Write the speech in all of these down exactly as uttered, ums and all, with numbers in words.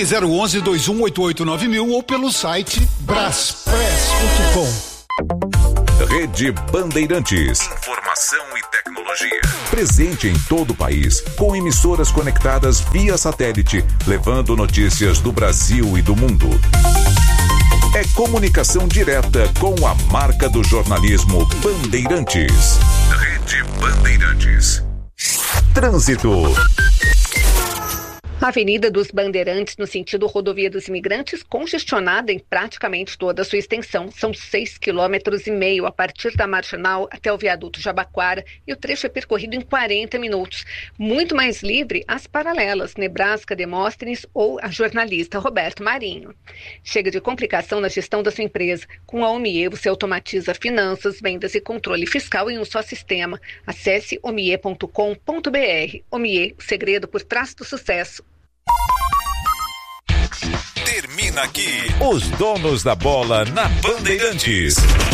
zero um um, dois um oito oito nove mil ou pelo site braspress ponto com. Rede Bandeirantes. Informação e tecnologia. Presente em todo o país, com emissoras conectadas via satélite, levando notícias do Brasil e do mundo. É comunicação direta com a marca do jornalismo Bandeirantes. Rede Bandeirantes. Trânsito. A Avenida dos Bandeirantes, no sentido rodovia dos Imigrantes, congestionada em praticamente toda a sua extensão. São seis quilômetros e meio a partir da Marginal até o viaduto Jabaquara e o trecho é percorrido em quarenta minutos. Muito mais livre as paralelas Nebraska, Demóstenes ou a jornalista Roberto Marinho. Chega de complicação na gestão da sua empresa. Com a Omie você automatiza finanças, vendas e controle fiscal em um só sistema. Acesse omie ponto com ponto br. Omie, o segredo por trás do sucesso. Termina aqui os donos da bola na Bandeirantes.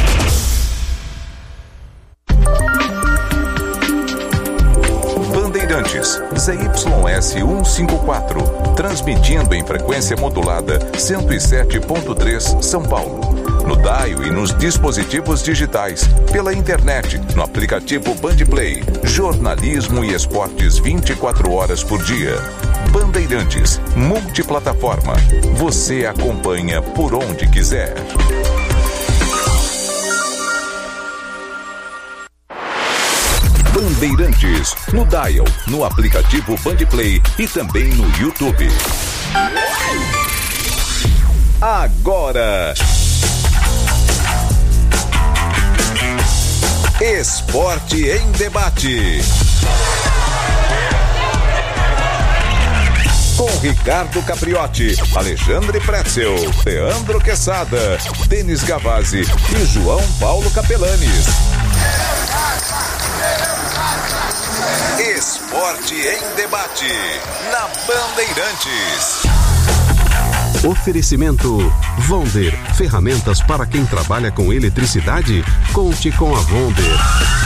Bandeirantes, Z Y S cento e cinquenta e quatro, transmitindo em frequência modulada cento e sete ponto três São Paulo. No dial e nos dispositivos digitais, pela internet, no aplicativo Bandplay, jornalismo e esportes vinte e quatro horas por dia. Bandeirantes, multiplataforma. Você acompanha por onde quiser. Bandeirantes, no dial, no aplicativo Bandplay e também no YouTube. Agora, Esporte em Debate. Com Ricardo Capriotti, Alexandre Pretzel, Leandro Quesada, Denis Gavazzi e João Paulo Capelanes. Esporte em Debate, na Bandeirantes. Oferecimento Vonder, ferramentas para quem trabalha com eletricidade. Conte com a Vonder.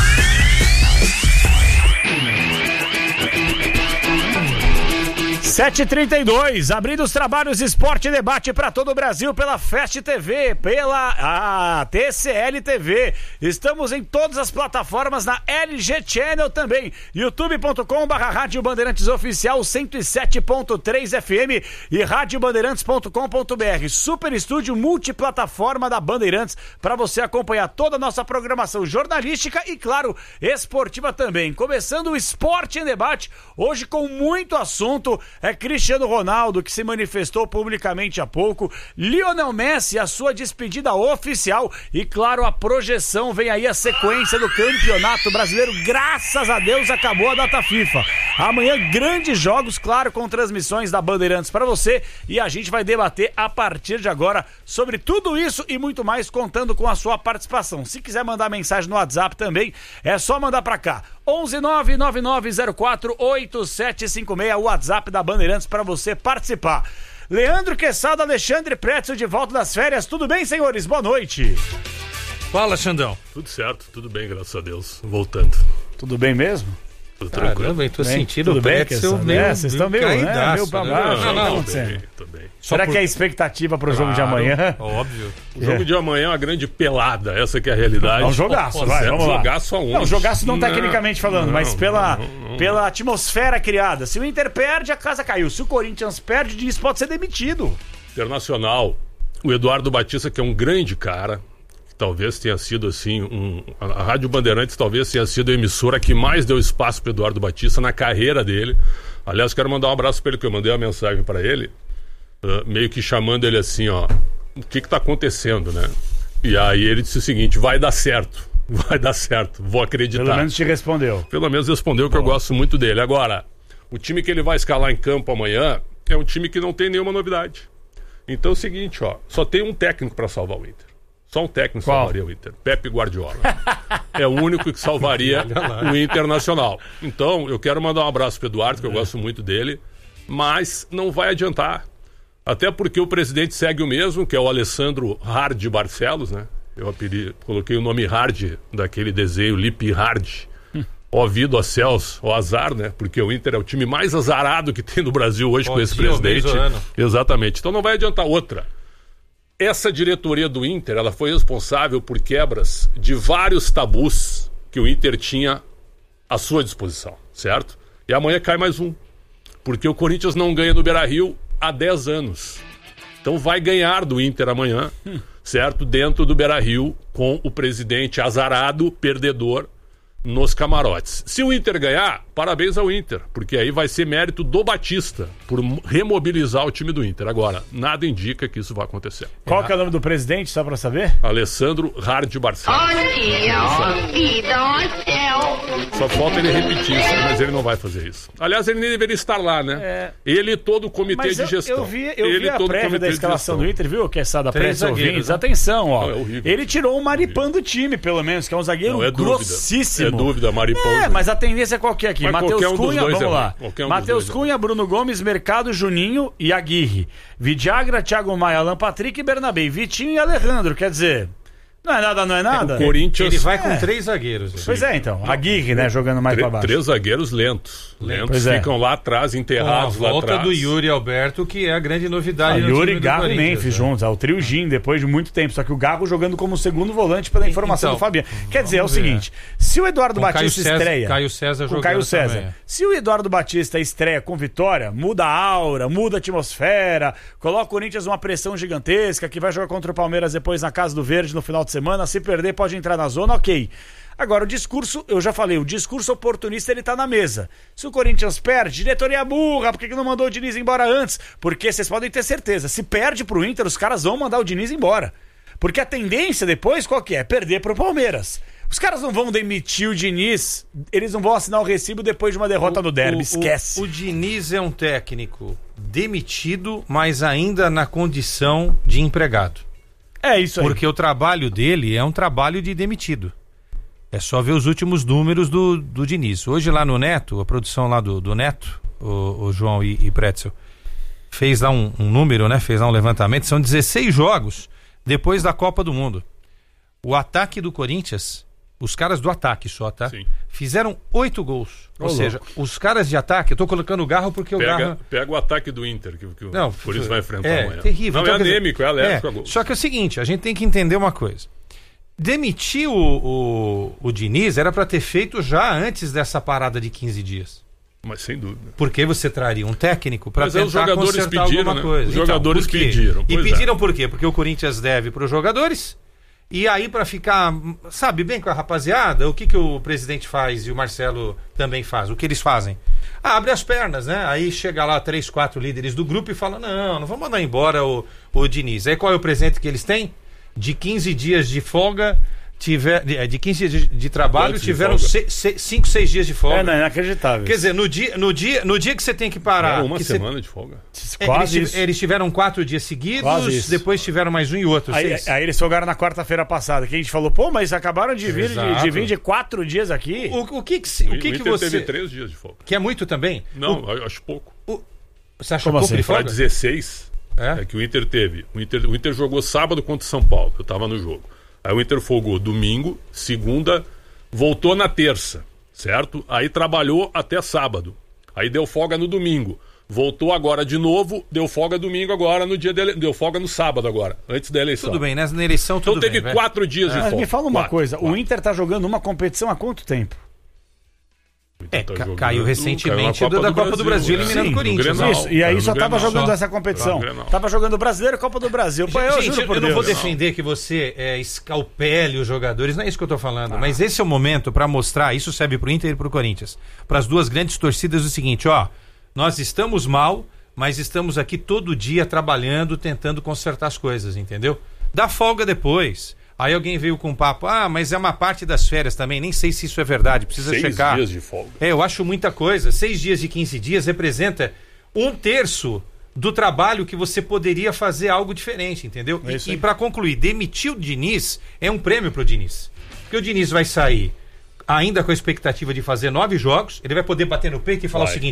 sete e trinta e dois, abrindo os trabalhos Esporte e Debate para todo o Brasil pela Fast T V, pela a T C L T V. Estamos em todas as plataformas, na L G Channel também, youtube ponto com barra Rádio Bandeirantes Oficial cento e sete ponto três F M e rádio bandeirantes ponto com ponto br. Super estúdio multiplataforma da Bandeirantes para você acompanhar toda a nossa programação jornalística e, claro, esportiva também. Começando o Esporte em Debate, hoje com muito assunto. É Cristiano Ronaldo, que se manifestou publicamente há pouco, Lionel Messi, a sua despedida oficial e, claro, a projeção, vem aí a sequência do Campeonato Brasileiro, graças a Deus acabou a data FIFA. Amanhã grandes jogos, claro, com transmissões da Bandeirantes para você e a gente vai debater a partir de agora sobre tudo isso e muito mais, contando com a sua participação. Se quiser mandar mensagem no WhatsApp também, é só mandar para cá, onze nove nove nove zero quatro oito sete cinco seis, o WhatsApp da Bandeirantes para você participar. Leandro Quesada, Alexandre Pretzel de volta das férias. Tudo bem, senhores? Boa noite. Fala, Xandão. Tudo certo, tudo bem, graças a Deus. Voltando. Tudo bem mesmo? Tudo tranquilo. Caramba, eu tô bem, sentindo tudo o bem, Pretzel meio, meio, é, vocês estão meio, meio né, caidaço, meio pra né? baixo. Não, não, não, não, tô bem, tô bem. Será por... que é a expectativa pro claro, jogo de amanhã? Óbvio. O jogo é. de amanhã é uma grande pelada, essa que é a realidade. É um jogaço, vai, vamos lá. Jogaço aonde? Não, jogaço não, não tecnicamente falando, não, mas pela, não, não. pela atmosfera criada. Se o Inter perde, a casa caiu. Se o Corinthians perde, o Diniz pode ser demitido. Internacional, o Eduardo Batista, que é um grande cara, que talvez tenha sido assim, um, a Rádio Bandeirantes talvez tenha sido a emissora que mais deu espaço para Eduardo Batista na carreira dele. Aliás, quero mandar um abraço para ele, que eu mandei uma mensagem para ele, uh, meio que chamando ele assim, ó, o que que tá acontecendo, né? E aí ele disse o seguinte, vai dar certo, vai dar certo, vou acreditar. Pelo menos te respondeu. Pelo menos respondeu, que eu gosto muito dele. Agora, o time que ele vai escalar em campo amanhã é um time que não tem nenhuma novidade. Então é o seguinte, ó, só tem um técnico para salvar o Inter. Só um técnico Qual? salvaria o Inter. Pepe Guardiola. É o único que salvaria o Internacional. Então, eu quero mandar um abraço pro Eduardo, que eu gosto muito dele, mas não vai adiantar. Até porque o presidente segue o mesmo, que é o Alessandro Hard Barcelos, né? Eu apeli, coloquei o nome Hard daquele desenho Lip Hard, Ó vida, ó céus, ó azar, né? Porque o Inter é o time mais azarado que tem no Brasil hoje, ó, com esse presidente. Exatamente. Então não vai adiantar outra. Essa diretoria do Inter, ela foi responsável por quebras de vários tabus que o Inter tinha à sua disposição, certo? E amanhã cai mais um. Porque o Corinthians não ganha no Beira-Rio há dez anos. Então vai ganhar do Inter amanhã, hum. certo? Dentro do Beira-Rio, com o presidente azarado, perdedor, nos camarotes. Se o Inter ganhar, parabéns ao Inter, porque aí vai ser mérito do Batista por remobilizar o time do Inter. Agora, nada indica que isso vai acontecer. Qual que é o nome do presidente, só pra saber? Alessandro Hard Barcelos. Só falta ele repetir isso, mas ele não vai fazer isso. Aliás, ele nem deveria estar lá, né? É... Ele e todo o comitê mas de eu, gestão. Eu vi, eu ele vi a prévia da escalação do Inter, viu? Que é essa da prévia ouvintes. Né? Atenção, ó. Não, é ele tirou o Maripã do time, pelo menos, que é um zagueiro não, é grossíssimo. É dúvida, Maripã. É, mas a tendência é qual que é aqui? Matheus um Cunha, vamos é lá. Um Matheus Cunha, é Bruno Gomes, Mercado, Juninho e Aguirre. Vidiagra, Thiago Maia, Alan Patrick e Bernabé. Vitinho e Alejandro, quer dizer... Não é nada, não é nada? É, o Corinthians... Ele vai com é. três zagueiros. Sim. Pois é, então. Aguirre, né, jogando mais pra baixo. Três zagueiros lentos. Lentos, é. ficam lá atrás, enterrados com a volta lá atrás. do Yuri Alberto, que é a grande novidade. Ah, no Yuri, time Garro e Memphis né? juntos. Ah, o trio Gin, depois de muito tempo. Só que o Garro jogando como segundo volante pela informação então, do Fabiano. Quer dizer, é o ver. seguinte, se o Eduardo com Batista Caio estreia... César, Caio César com Caio César. Também. Se o Eduardo Batista estreia com vitória, muda a aura, muda a atmosfera, coloca o Corinthians numa pressão gigantesca, que vai jogar contra o Palmeiras depois na Casa do Verde no final de semana. Se perder, pode entrar na zona, ok. Agora, o discurso, eu já falei, o discurso oportunista, ele tá na mesa. Se o Corinthians perde, diretoria burra, por que não mandou o Diniz embora antes? Porque vocês podem ter certeza, se perde pro Inter, os caras vão mandar o Diniz embora. Porque a tendência depois, qual que é? Perder pro Palmeiras. Os caras não vão demitir o Diniz, eles não vão assinar o recibo depois de uma derrota o, no derby, o, esquece. O, o Diniz é um técnico demitido, mas ainda na condição de empregado. É isso aí. Porque o trabalho dele é um trabalho de demitido. É só ver os últimos números do, do Diniz. Hoje lá no Neto, a produção lá do, do Neto, o, o João e, e Pretzel, fez lá um, um número, né? Fez lá um levantamento. São dezesseis jogos depois da Copa do Mundo. O ataque do Corinthians, os caras do ataque só, tá? Sim. Fizeram oito gols. Ô, Ou seja, louco. os caras de ataque, eu tô colocando o Garro porque pega, o Garro... Pega o ataque do Inter, que, que não, o Corinthians vai enfrentar é, amanhã. Terrível. Não, então, é anêmico, é alérgico é, a gol. Só que é o seguinte, a gente tem que entender uma coisa. Demitir o, o, o Diniz era para ter feito já antes dessa parada de quinze dias. Mas sem dúvida. Porque você traria um técnico para tentar os jogadores consertar pediram, alguma né? coisa. Os jogadores então, pediram. E pois pediram é. por quê? Porque o Corinthians deve para os jogadores. E aí, para ficar, sabe, bem com a rapaziada, o que, que o presidente faz e o Marcelo também faz? O que eles fazem? Ah, abre as pernas, né? Aí chega lá três, quatro líderes do grupo e fala, não, não vamos mandar embora o, o Diniz. Aí qual é o presente que eles têm? De quinze dias de folga, tiver, de quinze dias de, de trabalho, Quantos tiveram cinco, seis dias de folga. É, não, é inacreditável. Quer dizer, no dia, no dia, no dia que você tem que parar... Era uma que semana você... de folga. Quase eles, isso. eles tiveram quatro dias seguidos, depois tiveram mais um e outro. Aí, aí eles folgaram na quarta-feira passada, que a gente falou, pô, mas acabaram de vir de, de vir de quatro dias aqui. O, o que que, o, o que, o que Inter você... teve três dias de folga. Que é muito também? Não, o... eu acho pouco. O... Você acha Como pouco assim? de Para folga? dezesseis, é? é que o Inter teve. O Inter, o Inter jogou sábado contra o São Paulo, eu tava no jogo. Aí o Inter folgou domingo, segunda, voltou na terça, certo? Aí trabalhou até sábado. Aí deu folga no domingo. Voltou agora de novo, deu folga domingo agora, no dia dele, deu folga no sábado agora, antes da eleição. Tudo bem, né? Na eleição tudo então teve bem, quatro dias é. de Mas folga. me fala uma quatro, coisa, quatro. o Inter tá jogando uma competição há quanto tempo? É, Tá ca- jogando- caiu recentemente caiu na do- da Copa do Brasil, eliminando sim, o Corinthians. no Grenal, Isso, e aí caiu só no tava Grenal. jogando Só. essa competição. Tá, no Grenal. Tava jogando Brasileiro e Copa do Brasil. Pô, eu Gente, juro por eu não Deus. vou defender que você é, escalpele os jogadores, não é isso que eu tô falando, mas esse é o momento para mostrar, isso serve pro Inter e pro Corinthians, para as duas grandes torcidas o seguinte, ó, nós estamos mal, mas estamos aqui todo dia trabalhando, tentando consertar as coisas, entendeu? Dá folga depois. Aí alguém veio com um papo, ah, mas é uma parte das férias também, nem sei se isso é verdade, precisa Seis checar. dias de folga. É, eu acho muita coisa. Seis dias de quinze dias representa um terço do trabalho que você poderia fazer algo diferente, entendeu? É E, isso aí. e para concluir, demitir o Diniz é um prêmio pro Diniz. Porque o Diniz vai sair ainda com a expectativa de fazer nove jogos, ele vai poder bater no peito e falar Vai. o seguinte,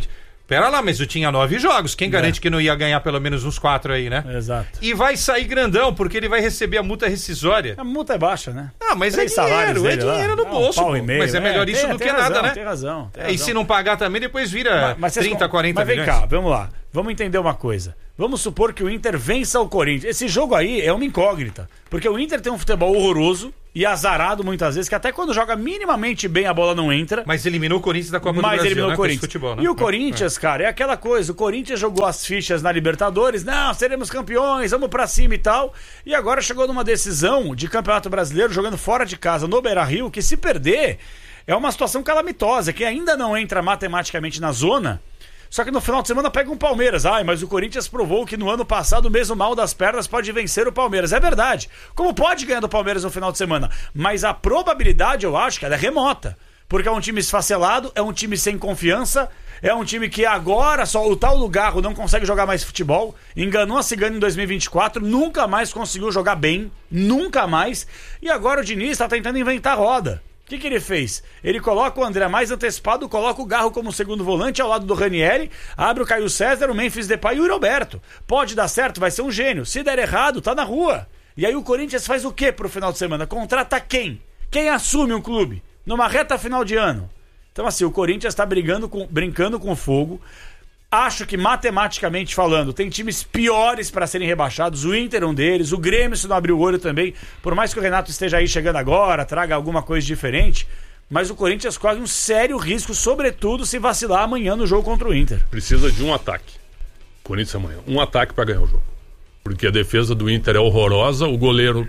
Pera lá, mas eu tinha nove jogos. Quem garante É. que não ia ganhar pelo menos uns quatro aí, né? Exato. E vai sair grandão, porque ele vai receber a multa rescisória. A multa é baixa, né? Ah, mas Três é salários dinheiro, é dele lá. dinheiro no Ah, um bolso. pau pô. e meio. Mas é melhor É, isso tem- do tem que razão, nada, né? Tem razão, tem É, e razão. se não pagar também, depois vira Mas vocês trinta, com- quarenta Mas vem milhões. cá, vamos lá. Vamos entender uma coisa. Vamos supor que o Inter vença o Corinthians. Esse jogo aí é uma incógnita. Porque o Inter tem um futebol horroroso e azarado muitas vezes, que até quando joga minimamente bem a bola não entra. Mas eliminou o Corinthians da Copa do Mas Brasil, eliminou né? o com esse Corinthians. futebol, né? E o É, Corinthians, cara, é aquela coisa. O Corinthians jogou as fichas na Libertadores. Não, seremos campeões, vamos pra cima e tal. E agora chegou numa decisão de Campeonato Brasileiro, jogando fora de casa no Beira-Rio, que se perder é uma situação calamitosa, que ainda não entra matematicamente na zona. Só que no final de semana pega um Palmeiras. Ai, mas o Corinthians provou que no ano passado, mesmo mal das pernas, pode vencer o Palmeiras. É verdade. Como pode ganhar do Palmeiras no final de semana? Mas a probabilidade, eu acho que ela é remota. Porque é um time esfacelado, é um time sem confiança, é um time que agora só o tal do Garro não consegue jogar mais futebol. Enganou a Cigana em dois mil e vinte e quatro, nunca mais conseguiu jogar bem, nunca mais. E agora o Diniz está tentando inventar roda. O que, que ele fez? Ele coloca o André mais antecipado, coloca o Garro como segundo volante ao lado do Ranieri, abre o Caio César, o Memphis Depay e o Roberto. Pode dar certo, vai ser um gênio. Se der errado, tá na rua. E aí o Corinthians faz o quê pro final de semana? Contrata quem? Quem assume o clube? Numa reta final de ano. Então assim, o Corinthians tá brigando com, brincando com fogo. Acho que, matematicamente falando, tem times piores para serem rebaixados. O Inter é um deles, o Grêmio, se não abrir o olho também. Por mais que o Renato esteja aí chegando agora, traga alguma coisa diferente, mas o Corinthians corre um sério risco, sobretudo se vacilar amanhã no jogo contra o Inter. Precisa de um ataque. Corinthians amanhã. Um ataque para ganhar o jogo. Porque a defesa do Inter é horrorosa, o goleiro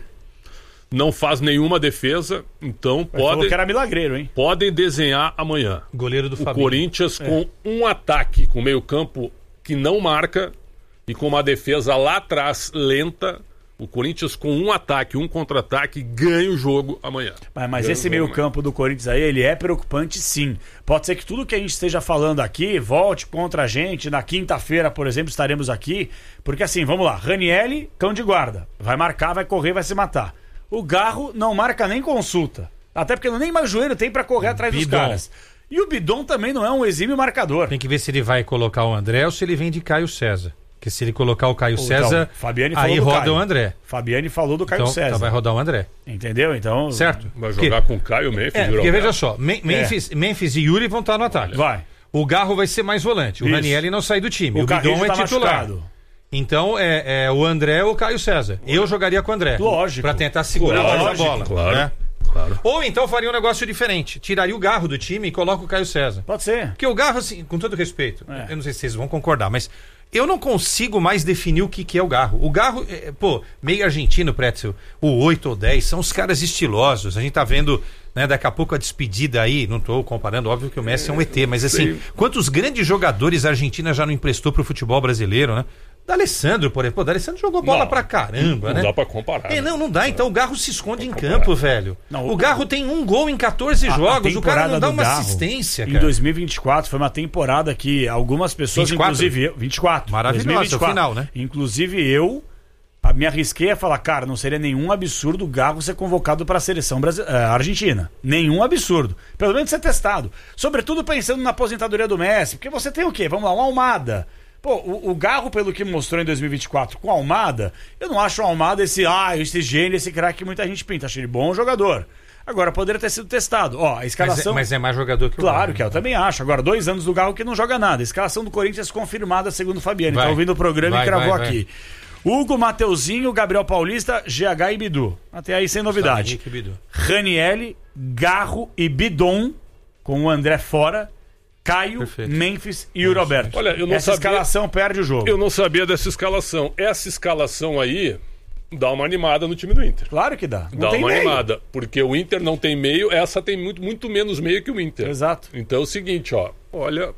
não faz nenhuma defesa, então podem, que era milagreiro, hein? podem desenhar amanhã. Goleiro do O Fabinho. Corinthians com um ataque, com meio campo que não marca e com uma defesa lá atrás lenta. O Corinthians com um ataque, um contra-ataque, ganha o jogo amanhã. Mas, mas Ganha esse o jogo meio amanhã. campo do Corinthians aí, ele é preocupante sim. Pode ser que tudo que a gente esteja falando aqui volte contra a gente. Na quinta-feira, por exemplo, estaremos aqui. Porque assim, vamos lá. Ranieri, cão de guarda. Vai marcar, vai correr, vai se matar. O Garro não marca nem consulta. Até porque nem mais joelho tem pra correr atrás dos Bidon. caras. E o Bidon também não é um exímio marcador. Tem que ver se ele vai colocar o André ou se ele vem de Caio César. Porque se ele colocar o Caio Então, César, Fabiane falou aí do roda Caio. o André. Fabiane falou do Caio Então, César. então vai rodar o André. Entendeu? Então. Certo? Vai Porque- jogar com o Caio Memphis. É, e o porque veja Roberto. só, Me- Memphis, Memphis e Yuri vão estar no ataque. Vai. O Garro vai ser mais volante. O Isso. Ranieri não sai do time. O O, Carrilho Bidon é tá titular. machucado. Então é, é o André ou o Caio César. Eu jogaria com o André. Lógico. Pra tentar segurar mais a Lógico, bola. claro. né? Claro. Ou então faria um negócio diferente. Tiraria o Garro do time e coloca o Caio César. Pode ser. Porque o Garro, assim, com todo respeito, É. eu não sei se vocês vão concordar, mas eu não consigo mais definir o que, que é o Garro. O Garro, é, pô, meio argentino, Pretzel, o oito ou dez, são os caras estilosos. A gente tá vendo, né, daqui a pouco a despedida aí, não tô comparando, óbvio que o Messi é um E T, mas assim, Sim. quantos grandes jogadores a Argentina já não emprestou pro futebol brasileiro, né? D'Alessandro, por exemplo. Pô, D'Alessandro jogou bola Não, pra caramba, Não né? dá pra comparar. É, né? não, não dá. Então o Garro se esconde em campo, velho. Não, o o- Garro tem um gol em catorze A- a jogos. O cara não temporada dá do uma Garro, assistência, Em cara. dois mil e vinte e quatro foi uma temporada que algumas pessoas, vinte e quatro? inclusive eu, vinte e quatro. Maravilhosa, dois mil e vinte e quatro. o final, né? Inclusive eu a- me arrisquei a falar, cara, não seria nenhum absurdo o Garro ser convocado para a seleção brasi- eh, argentina. Nenhum absurdo. Pelo menos ser testado. Sobretudo pensando na aposentadoria do Messi. Porque você tem o quê? Vamos lá, um Almada. Pô, o, o Garro, pelo que mostrou em dois mil e vinte e quatro com o Almada, eu não acho o Almada esse, ah, esse gênio, esse craque que muita gente pinta. Achei ele bom jogador. Agora, poderia ter sido testado. Ó, a Mas é, escalação... mas é mais jogador que o Garro. Claro que é, eu também acho. Agora, dois anos do Garro que não joga nada. Escalação do Corinthians confirmada, segundo o Fabiano. Vai. Tá ouvindo o programa Vai, e cravou vai, vai. aqui. Hugo, Mateuzinho, Gabriel Paulista, G H e Bidu. Até aí sem novidade. Henrique Bidu. Ranieri, Garro e Bidon, com o André fora, Caio, Perfeito. Memphis e o Roberto. Olha, eu não Essa sabia- escalação perde o jogo. Eu não sabia dessa escalação. Essa escalação aí dá uma animada no time do Inter. Claro que dá. Não Dá tem uma meio. animada. Porque o Inter não tem meio, essa tem muito, muito menos meio que o Inter. Exato. Então é o seguinte, ó. Olha,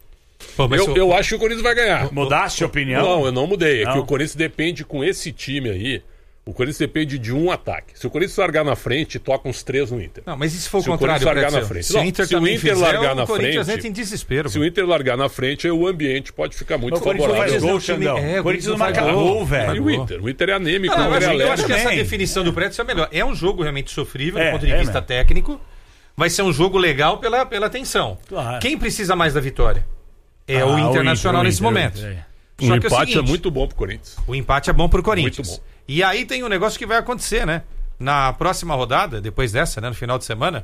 Pô, mas eu, o- eu acho que o Corinthians vai ganhar. Mudaste a opinião? Não, eu não mudei. É Não. que o Corinthians depende com esse time aí. O Corinthians depende de um ataque. Se o Corinthians largar na frente, toca uns três no Inter. Não, mas e se for o Se o contrário, Corinthians largar Pretzel? na frente? Se Não, o Inter se o também Inter fizer, largar o na Corinthians frente- entra em desespero. Se o Inter largar na frente, aí o ambiente pode ficar muito O Corinthians não favorável. faz gol, Corinthians é um Xandão. time- é, O Corinthians não faz marca gol. gol, velho. E o Inter? O Inter é anêmico, Não, o eu Inter é acho, eu acho alérgico. que essa também. definição do Pretzel é melhor. É um jogo realmente sofrível É, do ponto de é, vista mesmo. técnico. Vai ser um jogo legal pela, pela tensão. Claro. Quem precisa mais da vitória? é Ah, o o Internacional Inter, o nesse Inter, momento. é. O Só que empate é, o seguinte, é muito bom pro Corinthians. O empate é bom pro Corinthians. Muito bom. E aí tem um negócio que vai acontecer, né? Na próxima rodada, depois dessa, né, no final de semana,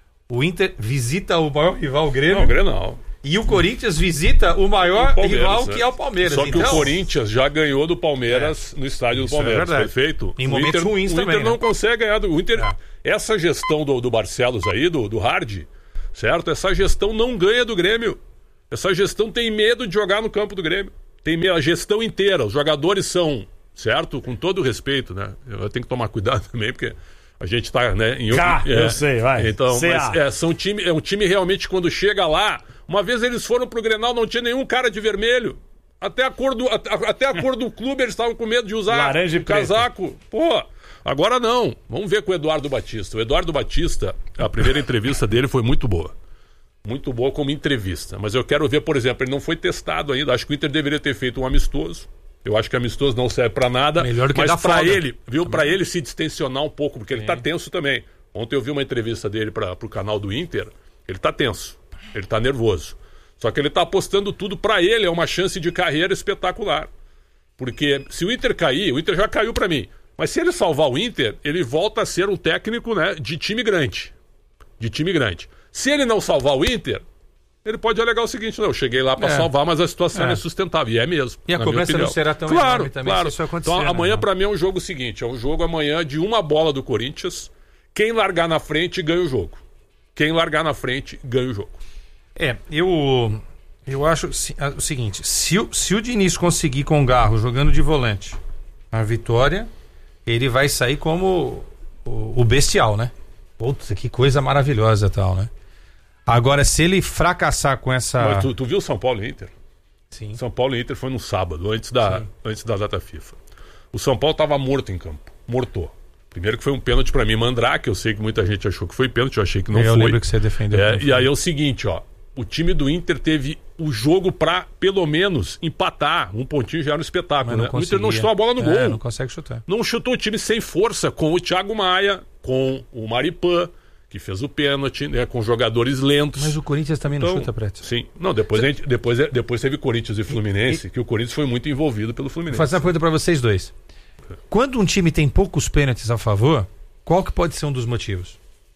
o Inter visita o maior rival, o Grêmio. Não, o Grenal. E o Corinthians visita o maior O rival, né? que é o Palmeiras. Só que então, o Corinthians já ganhou do Palmeiras é. no estádio Isso do Palmeiras, é verdade. perfeito? Em o momentos Inter, ruins o também, Inter não né? consegue ganhar do o Inter. É. Essa gestão do, do Barcelos aí, do, do Hard, certo? Essa gestão não ganha do Grêmio. Essa gestão tem medo de jogar no campo do Grêmio. Tem medo, a gestão inteira. Os jogadores são, certo? Com todo o respeito, né? Eu tenho que tomar cuidado também, porque a gente tá, né? Em, Cá, é, eu sei, vai. Então, C A. mas, é, são time, é um time realmente quando chega lá. Uma vez eles foram pro Grenal, não tinha nenhum cara de vermelho. Até a cor do, até, até a cor do clube eles estavam com medo de usar Laranja e o casaco. Pô, agora não. Vamos ver com o Eduardo Batista. O Eduardo Batista, a primeira entrevista dele foi muito boa. Muito boa como entrevista. Mas eu quero ver, por exemplo, ele não foi testado ainda. Acho que o Inter deveria ter feito um amistoso. Eu acho que amistoso não serve pra nada. Melhor do que mas dar pra folga. ele, viu? Pra ele se distensionar um pouco, porque ele tá tenso também. Ontem eu vi uma entrevista dele para pro canal do Inter. Ele tá tenso. Ele tá nervoso. Só que ele tá apostando tudo pra ele. É uma chance de carreira espetacular. Porque se o Inter cair, o Inter já caiu pra mim. Mas se ele salvar o Inter, ele volta a ser um técnico, né, de time grande. De time grande. Se ele não salvar o Inter, ele pode alegar o seguinte: não, eu cheguei lá pra É. salvar, mas a situação É. é sustentável. E é mesmo. E a na minha cobrança não opinião. será tão claro, enorme também claro. se isso acontecer, Então né? amanhã pra mim é um jogo seguinte. É um jogo amanhã de uma bola do Corinthians. Quem largar na frente ganha o jogo. Quem largar na frente ganha o jogo. É, eu eu acho se- a- o seguinte, se, o- se o Diniz conseguir com o Garro jogando de volante a vitória, ele vai sair como o, o bestial, né? Putz, que coisa maravilhosa tal, né? Agora, se ele fracassar com essa... Mas tu, tu viu São Paulo e Inter? Sim. São Paulo e Inter foi no sábado, antes da, antes da data FIFA. O São Paulo tava morto em campo. Morto. Primeiro que foi um pênalti pra mim, Mandrake. Eu sei que muita gente achou que foi pênalti, eu achei que não eu foi. lembro que você defendeu. É, que não e foi. aí é o seguinte, ó. O time do Inter teve o jogo pra, pelo menos, empatar. Um pontinho já era um espetáculo, Mas não né? O Inter não conseguia. chutou a bola no É, gol. não consegue chutar. Não chutou o time sem força, com o Thiago Maia, com o Maripan, que fez o pênalti, né? Com jogadores lentos. Mas o Corinthians também não Então, chuta, Preto. Sim. Não, depois, a gente, depois, depois teve Corinthians e Fluminense, que o Corinthians foi muito envolvido pelo Vou Fluminense. fazer uma pergunta pra vocês dois. Quando um time tem poucos pênaltis a favor, qual que pode ser um dos motivos?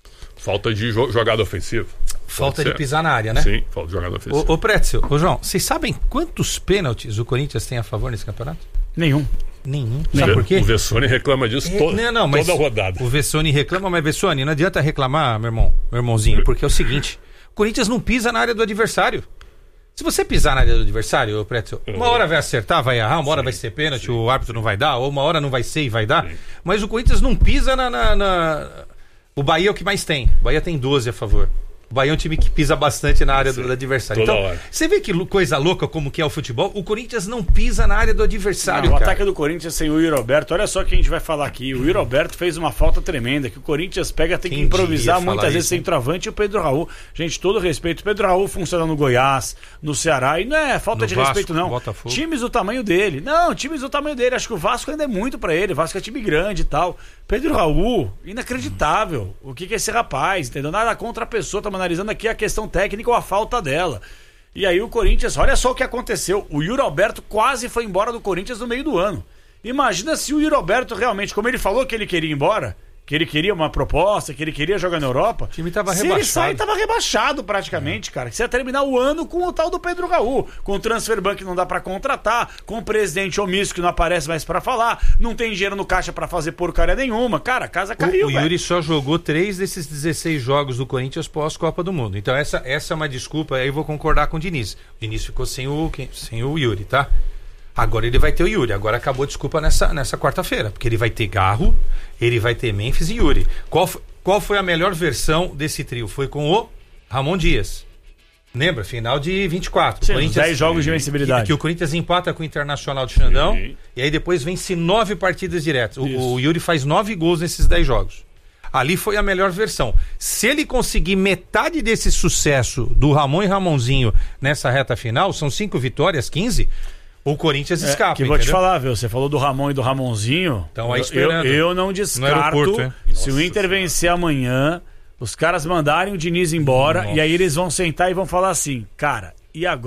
Falta de jo- jogada ofensiva. Falta Pode de ser. pisar na área, né? Sim, falta de jogada ofensiva. Ô, ô Pretzel, ô João, vocês sabem quantos pênaltis o Corinthians tem a favor nesse campeonato? Nenhum. Nenhum. O Sabe Ve- por quê? O Vessone reclama disso É, to- não, não, mas toda rodada. O Vessone reclama, mas Vessone, não adianta reclamar, meu irmão, meu irmãozinho, porque é o seguinte, o Corinthians não pisa na área do adversário. Se você pisar na área do adversário, ô Pretzel, uma hora vai acertar, vai errar, uma hora vai ser pênalti, o árbitro não vai dar, ou uma hora não vai ser e vai dar, mas o Corinthians não pisa na, na- na- O Bahia é o que mais tem. O Bahia tem doze a favor. O Bahia é um time que pisa bastante na área do, do adversário. Toda Então, hora. você vê que lu- coisa louca como que é o futebol? O Corinthians não pisa na área do adversário, Não, o cara. ataque do Corinthians sem o Yuri Alberto, olha só o que a gente vai falar aqui. O Yuri Alberto fez uma falta tremenda, que o Corinthians pega, tem Quem que improvisar diria muitas falar vezes isso, hein? centroavante e o Pedro Raul. Gente, todo respeito. O Pedro Raul funciona no Goiás, no Ceará, e não é falta No de Vasco, respeito, não. Botafogo. Times do tamanho dele. Não, times do tamanho dele. Acho que o Vasco ainda é muito pra ele. O Vasco é time grande e tal. Pedro Raul, inacreditável. O que, que é esse rapaz, entendeu? Nada contra a pessoa, estamos analisando aqui a questão técnica ou a falta dela. E aí o Corinthians, olha só o que aconteceu. O Yuri Alberto quase foi embora do Corinthians no meio do ano. Imagina se o Yuri Alberto realmente, como ele falou que ele queria ir embora, que ele queria uma proposta, que ele queria jogar na Europa. O time tava se rebaixado. ele sair, tava rebaixado praticamente, cara. Que você ia terminar o ano com o tal do Pedro Raul. Com o transfer ban que não dá pra contratar, com o presidente omisso que não aparece mais pra falar, não tem dinheiro no caixa pra fazer porcaria nenhuma. Cara, a casa caiu, O, o velho. Yuri só jogou três desses dezesseis jogos do Corinthians pós-Copa do Mundo. Então essa, essa é uma desculpa, aí eu vou concordar com o Diniz. O Diniz ficou sem o, quem- sem o Yuri, tá? Agora ele vai ter o Yuri. Agora acabou a desculpa nessa, nessa quarta-feira. Porque ele vai ter Garro, ele vai ter Memphis e Yuri. Qual, f- qual foi a melhor versão desse trio? Foi com o Ramon Dias. Lembra? Final de vinte e quatro. Sim, Corinthians- dez jogos de que, invencibilidade. que o Corinthians empata com o Internacional de Xandão. Sim. E aí depois vence nove partidas diretas. O, Isso. o Yuri faz nove gols nesses dez jogos. Ali foi a melhor versão. Se ele conseguir metade desse sucesso do Ramon e Ramonzinho nessa reta final, são cinco vitórias, quinze, o Corinthians É, escapa. que vou te entendeu? falar, viu? Você falou do Ramon e do Ramonzinho. Então, aí eu, esperando. eu, eu não No descarto. aeroporto, é? Se o Inter vencer amanhã, os caras mandarem o Diniz embora Nossa. e aí eles vão sentar e vão falar assim, cara, e agora?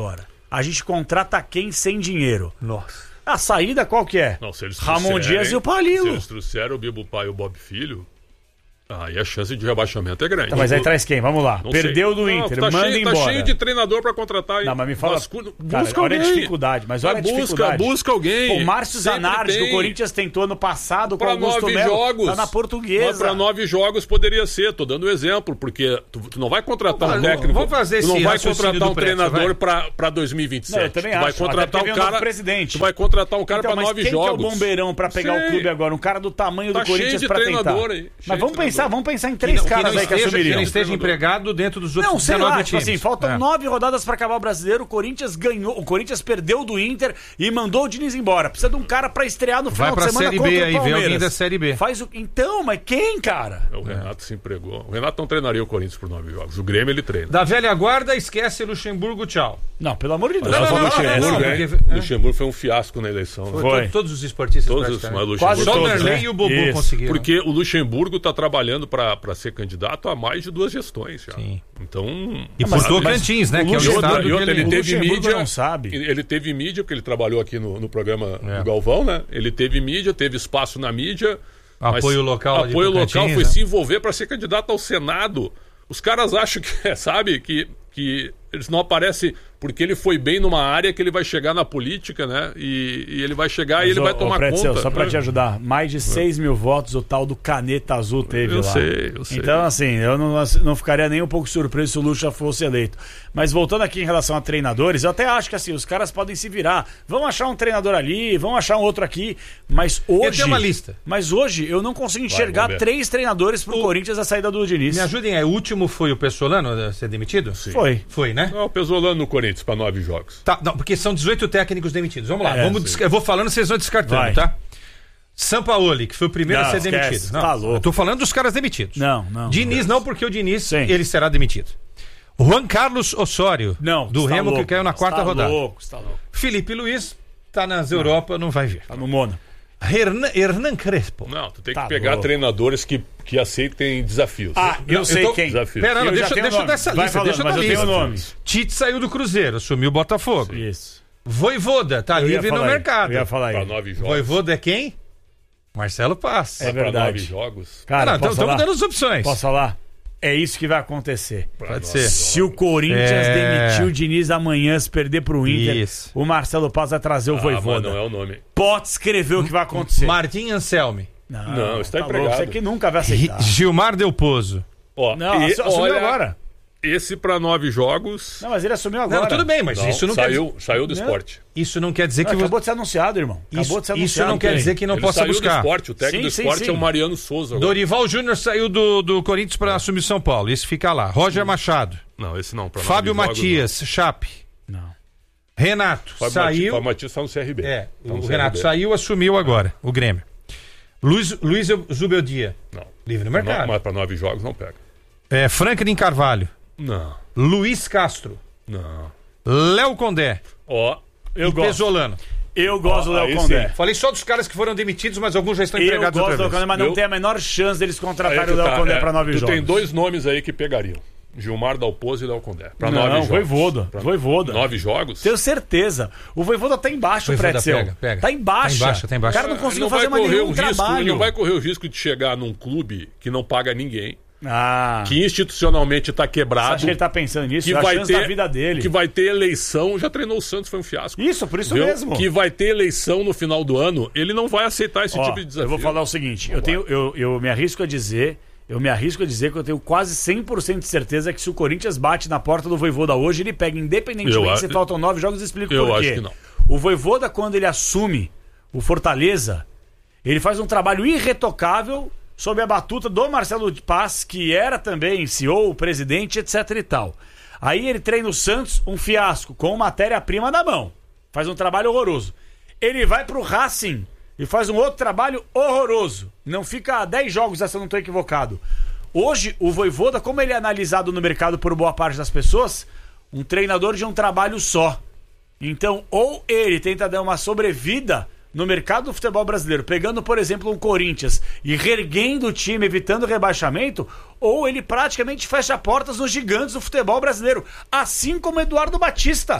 a gente contrata quem sem dinheiro? Nossa. A saída qual que é? Não, se eles Ramon Dias e o Se Palilo. eles trouxeram o Bibo Pai e o Bob Filho, aí a chance de rebaixamento é grande. Tá, mas aí traz quem? Vamos lá. Não Perdeu sei. do Não, Inter, tá manda cheio, embora. Tá cheio de treinador pra contratar. Não, mas me fala... Vasco... Cara, busca olha alguém. a dificuldade, mas olha a busca, dificuldade. Busca alguém. O Márcio Sempre Zanardi, que tem. o Corinthians tentou ano passado com o Pra Augusto nove Melo, jogos. tá na Portuguesa. Mas pra nove jogos poderia ser, tô dando um exemplo, porque tu, tu não vai contratar Vamos, um técnico. vamos fazer tu não esse vai raciocínio contratar do um Prédio, treinador vai. pra, pra dois mil e vinte e sete. Não, eu também tu vai acho, contratar até porque um vem o cara. novo presidente. Tu vai contratar um cara Então, pra mas nove quem jogos. que é o bombeirão pra pegar Sei. o clube agora? Um cara do tamanho do Tá cheio Corinthians de pra tentar. treinador aí, cheio Mas vamos de pensar, treinador. vamos pensar em Que três não, que caras não aí que esteja, que assumiriam. não esteja empregado dentro dos outros Não, sei dezenove lá, tipo times. assim, faltam É. nove rodadas pra acabar o Brasileiro, o Corinthians ganhou, o Corinthians perdeu do Inter e mandou o Diniz embora. Precisa de um cara pra estrear no Vai final pra de semana Série contra B o aí, vê Palmeiras. alguém da Série B. Faz o... Então, mas quem, cara? O Renato se empregou. O Renato não treinaria o Corinthians por nove jogos. O Grêmio ele treina. Da velha guarda, esquece Luxemburgo, tchau. Não, pelo amor de Deus. Não, Só não, o não, Luxemburgo, não, né? porque- O Luxemburgo foi um fiasco na eleição. né? Foi. To- Todos os esportistas Todos os, praticamente. mas o Quase Luxemburgo- Só o todos, Merlei né? e o Bobo Isso. conseguiram. Porque o Luxemburgo está trabalhando para ser candidato há mais de duas gestões já. Sim. Então. E por Mas- Tocantins, né? o Que é o E outra, estado e outra, que ele ele... teve Luxemburgo mídia. não sabe. Ele teve mídia, porque ele trabalhou aqui no, no programa É. do Galvão, né? Ele teve mídia, teve espaço na mídia. mas Apoio local de Apoio Tocantins, local foi né? se envolver para ser candidato ao Senado. Os caras acham que, sabe, que, que eles não aparecem porque ele foi bem numa área que ele vai chegar na política, né? E, e ele vai chegar e ele Ô, vai ô, tomar Pretzel, conta. só pra né? te ajudar, mais de seis mil votos o tal do Caneta Azul teve Eu lá. sei, eu sei. Então, assim, eu não, não ficaria nem um pouco surpreso se o Lucha fosse eleito. Mas voltando aqui em relação a treinadores, eu até acho que assim, os caras podem se virar. Vão achar um treinador ali, vão achar um outro aqui, mas hoje... tem uma lista. Mas hoje eu não consigo enxergar vamos ver. três treinadores pro O- Corinthians a saída do Diniz. Me ajudem aí, o último foi o Pessolano a ser demitido? Sim. Foi. Foi, né? Não, o Pesolano no Corinthians para nove jogos. Tá, não, porque são dezoito técnicos demitidos. Vamos lá, É, vamos sim. desca- eu vou falando, vocês vão descartando, Vai. tá? Sampaoli, que foi o primeiro Não, a ser esquece, demitido. Não, tá louco. eu tô falando dos caras demitidos. Não, não. Diniz não, porque o Diniz, Sim. ele será demitido. Juan Carlos Osório, Não, do você tá Remo, louco, que caiu na você quarta tá rodada. Louco, você tá louco. Felipe Luiz, tá nas Europa, não vai vir. Tá no Mona. Hernan, Hernan Crespo. Não, tu tem Tá que pegar louco. treinadores que, que aceitem desafios. Ah, eu eu sei tô- quem. Desafio. Pera, não, Eu já deixa, tenho deixa o eu nome. dar essa Vai lista, falando, deixa eu mas dar eu tenho lista. o nome. Tite saiu do Cruzeiro, assumiu o Botafogo. Isso. Voivoda, tá Eu ia livre no falar aí, mercado. Eu ia falar Para aí. nove jogos. Voivoda é quem? Marcelo Paz. É Para verdade. nove jogos. Cara, não, posso estamos falar? dando as opções. Posso falar? É isso que vai acontecer. Pode ser. Se o Corinthians É. demitir o Diniz amanhã, se perder pro Inter, Isso. o Marcelo Paz vai trazer o Ah, mas Voivoda. não é o nome. Pode escrever o que vai acontecer. Martim Anselmi. Não, está louco, empregado. Você que nunca vai aceitar. Gilmar Del Pozo. Ó, Não, e, assumiu olha, agora. Esse para nove jogos. Não, mas ele assumiu agora. Não, tudo bem, mas Não, isso, não quer saiu, saiu do Não. esporte. isso não quer dizer Não, que você... acabou de ser anunciado, irmão. Acabou Isso, de ser isso anunciado. não quer dizer que não Ele possa saiu buscar. do esporte. O técnico Sim, do sim, esporte sim. é o Mariano Souza. agora. Dorival Júnior saiu do, do Corinthians para assumir São Paulo. Esse fica lá. Roger Machado. Não, esse não. pra nove Fábio jogos, Matias, Chape. Não. Renato, não. Fábio saiu. Matias, Fábio Matias está no C R B. É, Tá o no Renato C R B. saiu, assumiu agora, o Grêmio. Luiz, Luiz Zubeldia, Não. livre no Não, mercado. mas para nove jogos não pega. É, Franklin Carvalho. Não, Luiz Castro. não. Léo Condé. Ó, Eu e gosto. Pesolano. Eu gosto Ó, do aí Léo Condé. sim. Falei só dos caras que foram demitidos, mas alguns já estão Eu empregados gosto outra do Léo vez. Condé, mas não Eu- tem a menor chance deles aí contratarem que o Léo tá, Condé é, pra nove tu jogos. tem dois nomes aí que pegariam. Gilmar Dalpozo e Léo Condé. Pra Não, nove não, jogos. Voivoda. Pra Voivoda. Nove jogos? Tenho certeza. O Voivoda tá embaixo, Voivoda Pretzel. pega, pega. Tá embaixo. Tá embaixo, tá embaixo. O cara não Ele conseguiu não vai fazer mais correr nenhum o risco, trabalho. Ele não vai correr o risco de chegar num clube que não paga ninguém, Ah, que institucionalmente está você quebrado, acha que ele tá pensando nisso? que É a vai chance ter da vida dele. que vai ter eleição. Já treinou o Santos, foi um fiasco. Isso, por isso Viu? mesmo. Que vai ter eleição no final do ano. Ele não vai aceitar esse Ó, tipo de desafio. eu vou falar o seguinte, eu, tenho, eu, eu me arrisco a dizer, eu me arrisco a dizer que eu tenho quase cem por cento de certeza que se o Corinthians bate na porta do Voivoda hoje, ele pega independentemente Eu se acho- faltam nove jogos, explico eu por quê. acho que não. O Voivoda, quando ele assume o Fortaleza, ele faz um trabalho irretocável sob a batuta do Marcelo Paz, que era também C E O, presidente, etc e tal. Aí ele treina o Santos, um fiasco, com matéria-prima na mão. Faz um trabalho horroroso. Ele vai pro Racing e faz um outro trabalho horroroso. Não fica dez jogos, se eu não estou equivocado. Hoje, o Voivoda, como ele é analisado no mercado por boa parte das pessoas, um treinador de um trabalho só. Então, ou ele tenta dar uma sobrevida no mercado do futebol brasileiro, pegando, por exemplo, um Corinthians e reerguendo o time, evitando o rebaixamento, ou ele praticamente fecha portas nos gigantes do futebol brasileiro, assim como Eduardo Batista.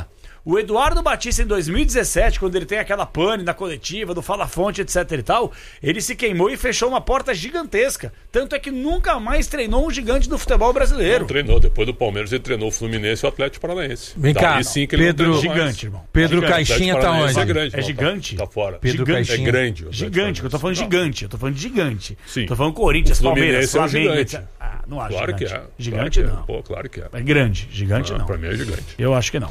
O Eduardo Batista, em dois mil e dezessete, quando ele tem aquela pane na coletiva, do Fala Fonte, etc e tal, ele se queimou e fechou uma porta gigantesca. Tanto é que nunca mais treinou um gigante do futebol brasileiro. Não treinou. Depois do Palmeiras, ele treinou o Fluminense e o Atlético Paranaense. Vem cá, Daí sim que ele Pedro, não treinou gigante, irmão. Pedro gigante. Caixinha tá Paranaense onde? É, grande, É não, gigante? Tá, tá fora. Pedro Gigante. Caixinha. É grande. o Gigante, Atlético que eu tô falando Paranaense. gigante, eu tô falando de gigante. Sim. Tô falando Corinthians, O Palmeiras, Fluminense é um Flamengo. gigante. etcétera. Ah, não acho Claro gigante. que é. Gigante claro não. Que é. Pô, claro que é. É grande, gigante Ah, não. Pra mim é gigante. Eu acho que não.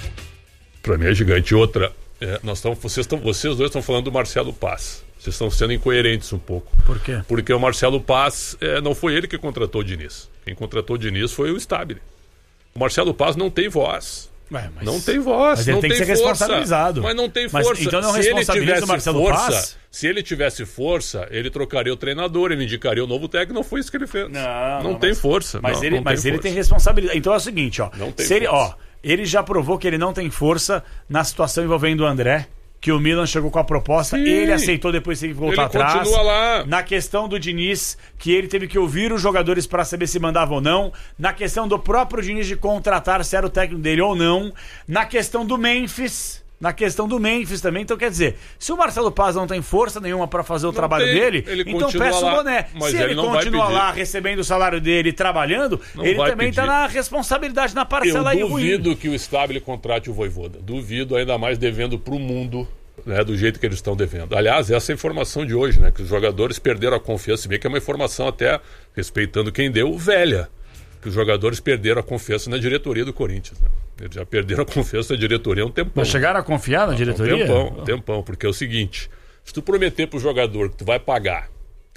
Pra mim é gigante. Outra, é, nós estamos, vocês, estão, vocês dois estão falando do Marcelo Paz. Vocês estão sendo incoerentes um pouco. Por quê? Porque o Marcelo Paz, é, não foi ele que contratou o Diniz. Quem contratou o Diniz foi o Stabile. O Marcelo Paz não tem voz. Ué, mas... Não tem voz, Mas ele não tem que tem ser força. responsabilizado. Mas não tem Mas força. então não se ele responsabiliza tivesse o Marcelo força, Paz? se ele tivesse força, ele trocaria o treinador, ele indicaria o novo técnico. Não foi isso que ele fez. Não, não, não, tem mas- força. Mas não, ele, não mas tem ele força. tem responsabilidade. Então é o seguinte, ó. Não tem se ele, força. ó, ele já provou que ele não tem força na situação envolvendo o André, que o Milan chegou com a proposta, Sim. ele aceitou, depois teve que voltar Ele atrás. continua lá. Na questão do Diniz, que ele teve que ouvir os jogadores para saber se mandava ou não. Na questão do próprio Diniz de contratar se era o técnico dele ou não. Na questão do Memphis. Na questão do Memphis também. Então, quer dizer, se o Marcelo Paz não tem força nenhuma para fazer o Não trabalho tem. dele, Ele então continua peça o lá, boné. mas Se ele ele, não vai continua pedir. lá recebendo o salário dele e trabalhando, Não ele vai também pedir. tá na responsabilidade na parcela aí Eu ruim. duvido que o Stabile contrate o Voivoda. Duvido, ainda mais devendo pro mundo, né, do jeito que eles estão devendo. Aliás, essa é a informação de hoje, né? Que os jogadores perderam a confiança, se bem que é uma informação até, respeitando quem deu, velha. Que os jogadores perderam a confiança na diretoria do Corinthians, né? Eles já perderam a confiança na diretoria há um tempão. Mas chegaram a confiar na diretoria? Um tempão, um tempão, porque é o seguinte, se tu prometer pro jogador que tu vai pagar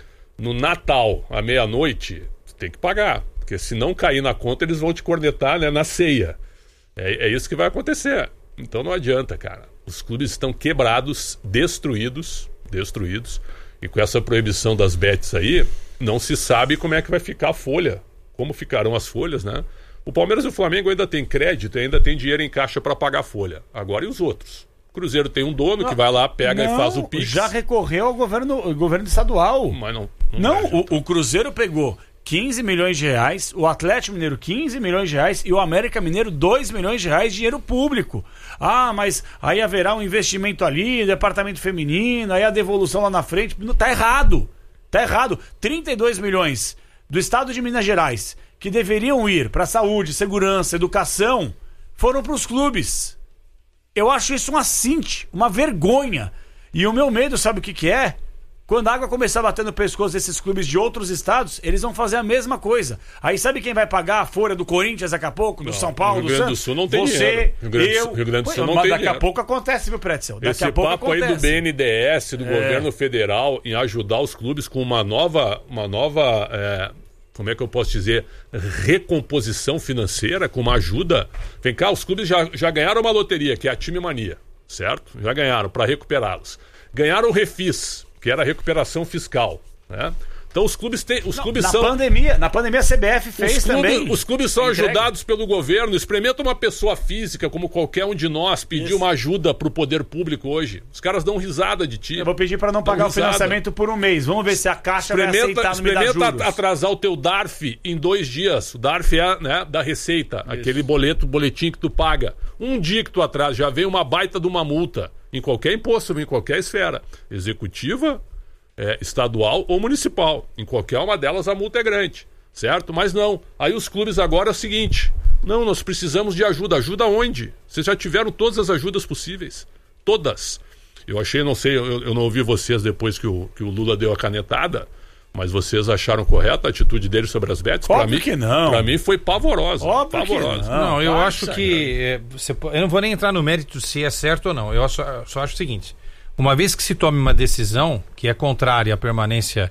no Natal, à meia-noite, tu tem que pagar. Porque se não cair na conta, eles vão te cornetar, né, na ceia. É, é isso que vai acontecer. Então não adianta, cara. Os clubes estão quebrados, destruídos, destruídos. E com essa proibição das bets aí, não se sabe como é que vai ficar a folha. Como ficarão as folhas, né? O Palmeiras e o Flamengo ainda tem crédito, ainda tem dinheiro em caixa para pagar a folha. Agora e os outros? O Cruzeiro tem um dono que vai lá, pega Não, e faz o Pix. já recorreu ao governo, ao governo estadual. Mas não. Não, vai adiantar. o, o Cruzeiro pegou quinze milhões de reais, o Atlético Mineiro quinze milhões de reais e o América Mineiro dois milhões de reais de dinheiro público. Ah, mas aí haverá um investimento ali, departamento feminino, aí a devolução lá na frente. Não, tá errado. Tá errado. trinta e dois milhões do estado de Minas Gerais, que deveriam ir para saúde, segurança, educação, foram para os clubes. Eu acho isso um assinte, uma vergonha. E o meu medo, sabe o que que é? Quando a água começar a bater no pescoço desses clubes de outros estados, eles vão fazer a mesma coisa. Aí sabe quem vai pagar a folha do Corinthians daqui a pouco, do Não, São Paulo, Rio do Grande do Santos? Sul não tem Você, dinheiro. Rio Grande do eu... Sul- Rio Grande do Sul Ué, não mas tem daqui a dinheiro. pouco acontece, viu, Pretzel? Daqui Esse a pouco papo aí acontece. do B N D E S, do É. governo federal, em ajudar os clubes com uma nova, uma nova é, como é que eu posso dizer, recomposição financeira, com uma ajuda. Vem cá, os clubes já, já ganharam uma loteria, que é a Time Mania, certo? Já ganharam, para recuperá-los. Ganharam o Refis, que era a recuperação fiscal, né? Então os clubes têm, os Não, clubes na são pandemia, na pandemia a C B F fez os clubes, também. os clubes são Entrega. ajudados pelo governo. Experimenta uma pessoa física, como qualquer um de nós, pedir Isso. uma ajuda pro poder público hoje. Os caras dão risada de ti. Eu vou pedir para não pagar Dão o risada. financiamento por um mês. Vamos ver se a Caixa vai Experimenta, aceitar não me dar experimenta juros. atrasar o teu D A R F em dois dias. O D A R F é, né, da Receita, aquele boleto, boletim que tu paga. Um dia que tu atrasa, já vem uma baita de uma multa. Em qualquer imposto, em qualquer esfera. Executiva, é, estadual ou municipal. Em qualquer uma delas a multa é grande. Certo? Mas não. Aí os clubes agora é o seguinte. Não, nós precisamos de ajuda. Ajuda onde? Vocês já tiveram todas as ajudas possíveis. Todas. Eu achei, não sei, eu, eu não ouvi vocês depois que o, que o Lula deu a canetada, mas vocês acharam correta a atitude dele sobre as bets? Pra Óbvio mim, que não. Pra mim foi pavorosa. Óbvio que pavorosa. não. Não, eu Ah, acho isso que. é, você po- eu não vou nem entrar no mérito se é certo ou não. Eu só, só acho o seguinte: uma vez que se tome uma decisão que é contrária à permanência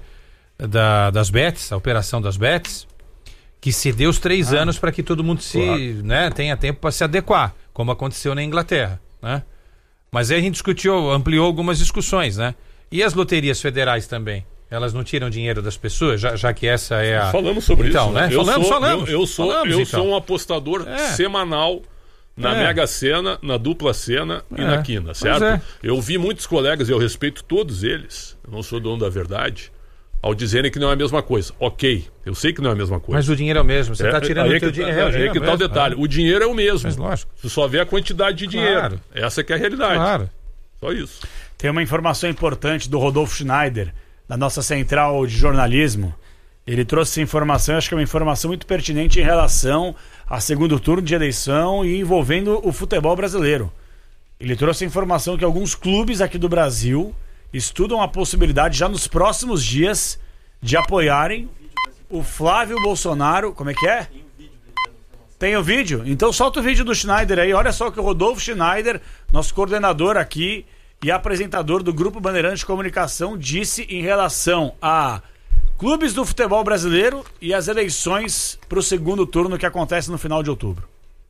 da- das bets, a operação das bets, que se dê os três anos para que todo mundo se, Claro. né, tenha tempo para se adequar, como aconteceu na Inglaterra, né? Mas aí a gente discutiu, ampliou algumas discussões, né? E as loterias federais também? Elas não tiram dinheiro das pessoas, já, já que essa é a... Falamos sobre então, isso. Né? Eu Falamos, sou, falamos. Eu, eu sou, falamos, eu então. sou um apostador É. semanal na É. Mega Sena, na Dupla Sena e É. na Quina, certo? Pois é. Eu vi muitos colegas, e eu respeito todos eles, eu não sou dono da verdade, ao dizerem que não é a mesma coisa. Ok, eu sei que não é a mesma coisa. Mas o dinheiro é o mesmo, você está é, tirando o teu que, dinheiro. É, é, é, é que tá o detalhe, é. O dinheiro é o mesmo. Mas lógico. Você só vê a quantidade de dinheiro. Claro. Essa que é a realidade. Claro. Só isso. Tem uma informação importante do Rodolfo Schneider, da nossa central de jornalismo. Ele trouxe essa informação, acho que é uma informação muito pertinente em relação ao segundo turno de eleição e envolvendo o futebol brasileiro. Ele trouxe a informação que alguns clubes aqui do Brasil estudam a possibilidade, já nos próximos dias, de apoiarem o Flávio Bolsonaro. Como é que é? Tem o vídeo? Então solta o vídeo do Schneider aí. Olha só o que o Rodolfo Schneider, nosso coordenador aqui e apresentador do Grupo Bandeirantes de Comunicação, disse em relação a clubes do futebol brasileiro e as eleições para o segundo turno que acontece no final de outubro.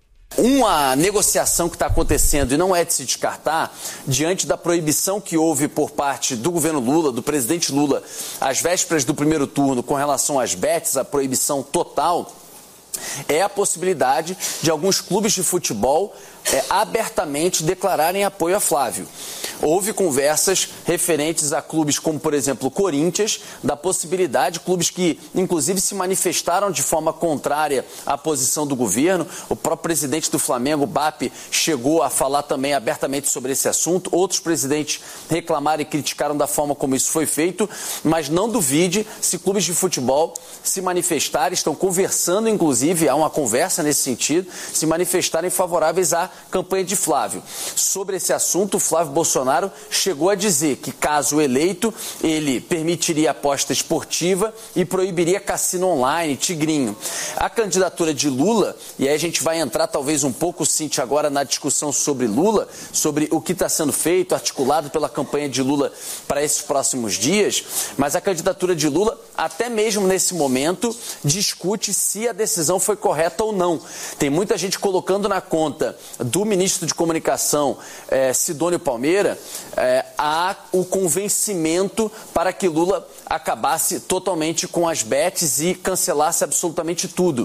Uma negociação que está acontecendo e não é de se descartar, diante da proibição que houve por parte do governo Lula, do presidente Lula, às vésperas do primeiro turno com relação às bets, a proibição total, é a possibilidade de alguns clubes de futebol é, abertamente declararem apoio a Flávio. Houve conversas referentes a clubes como, por exemplo, o Corinthians, da possibilidade, clubes que, inclusive, se manifestaram de forma contrária à posição do governo. O próprio presidente do Flamengo, B A P, chegou a falar também abertamente sobre esse assunto. Outros presidentes reclamaram e criticaram da forma como isso foi feito, mas não duvide se clubes de futebol se manifestarem, estão conversando, inclusive, há uma conversa nesse sentido, se manifestarem favoráveis à campanha de Flávio. Sobre esse assunto, o Flávio Bolsonaro chegou a dizer que, caso eleito, ele permitiria aposta esportiva e proibiria cassino online, tigrinho. A candidatura de Lula, e aí a gente vai entrar talvez um pouco, Cíntia, agora na discussão sobre Lula, sobre o que está sendo feito, articulado pela campanha de Lula para esses próximos dias, mas a candidatura de Lula, até mesmo nesse momento, discute se a decisão foi correta ou não. Tem muita gente colocando na conta do ministro de Comunicação, eh, Sidônio Palmeira, É, há o convencimento para que Lula acabasse totalmente com as bets e cancelasse absolutamente tudo.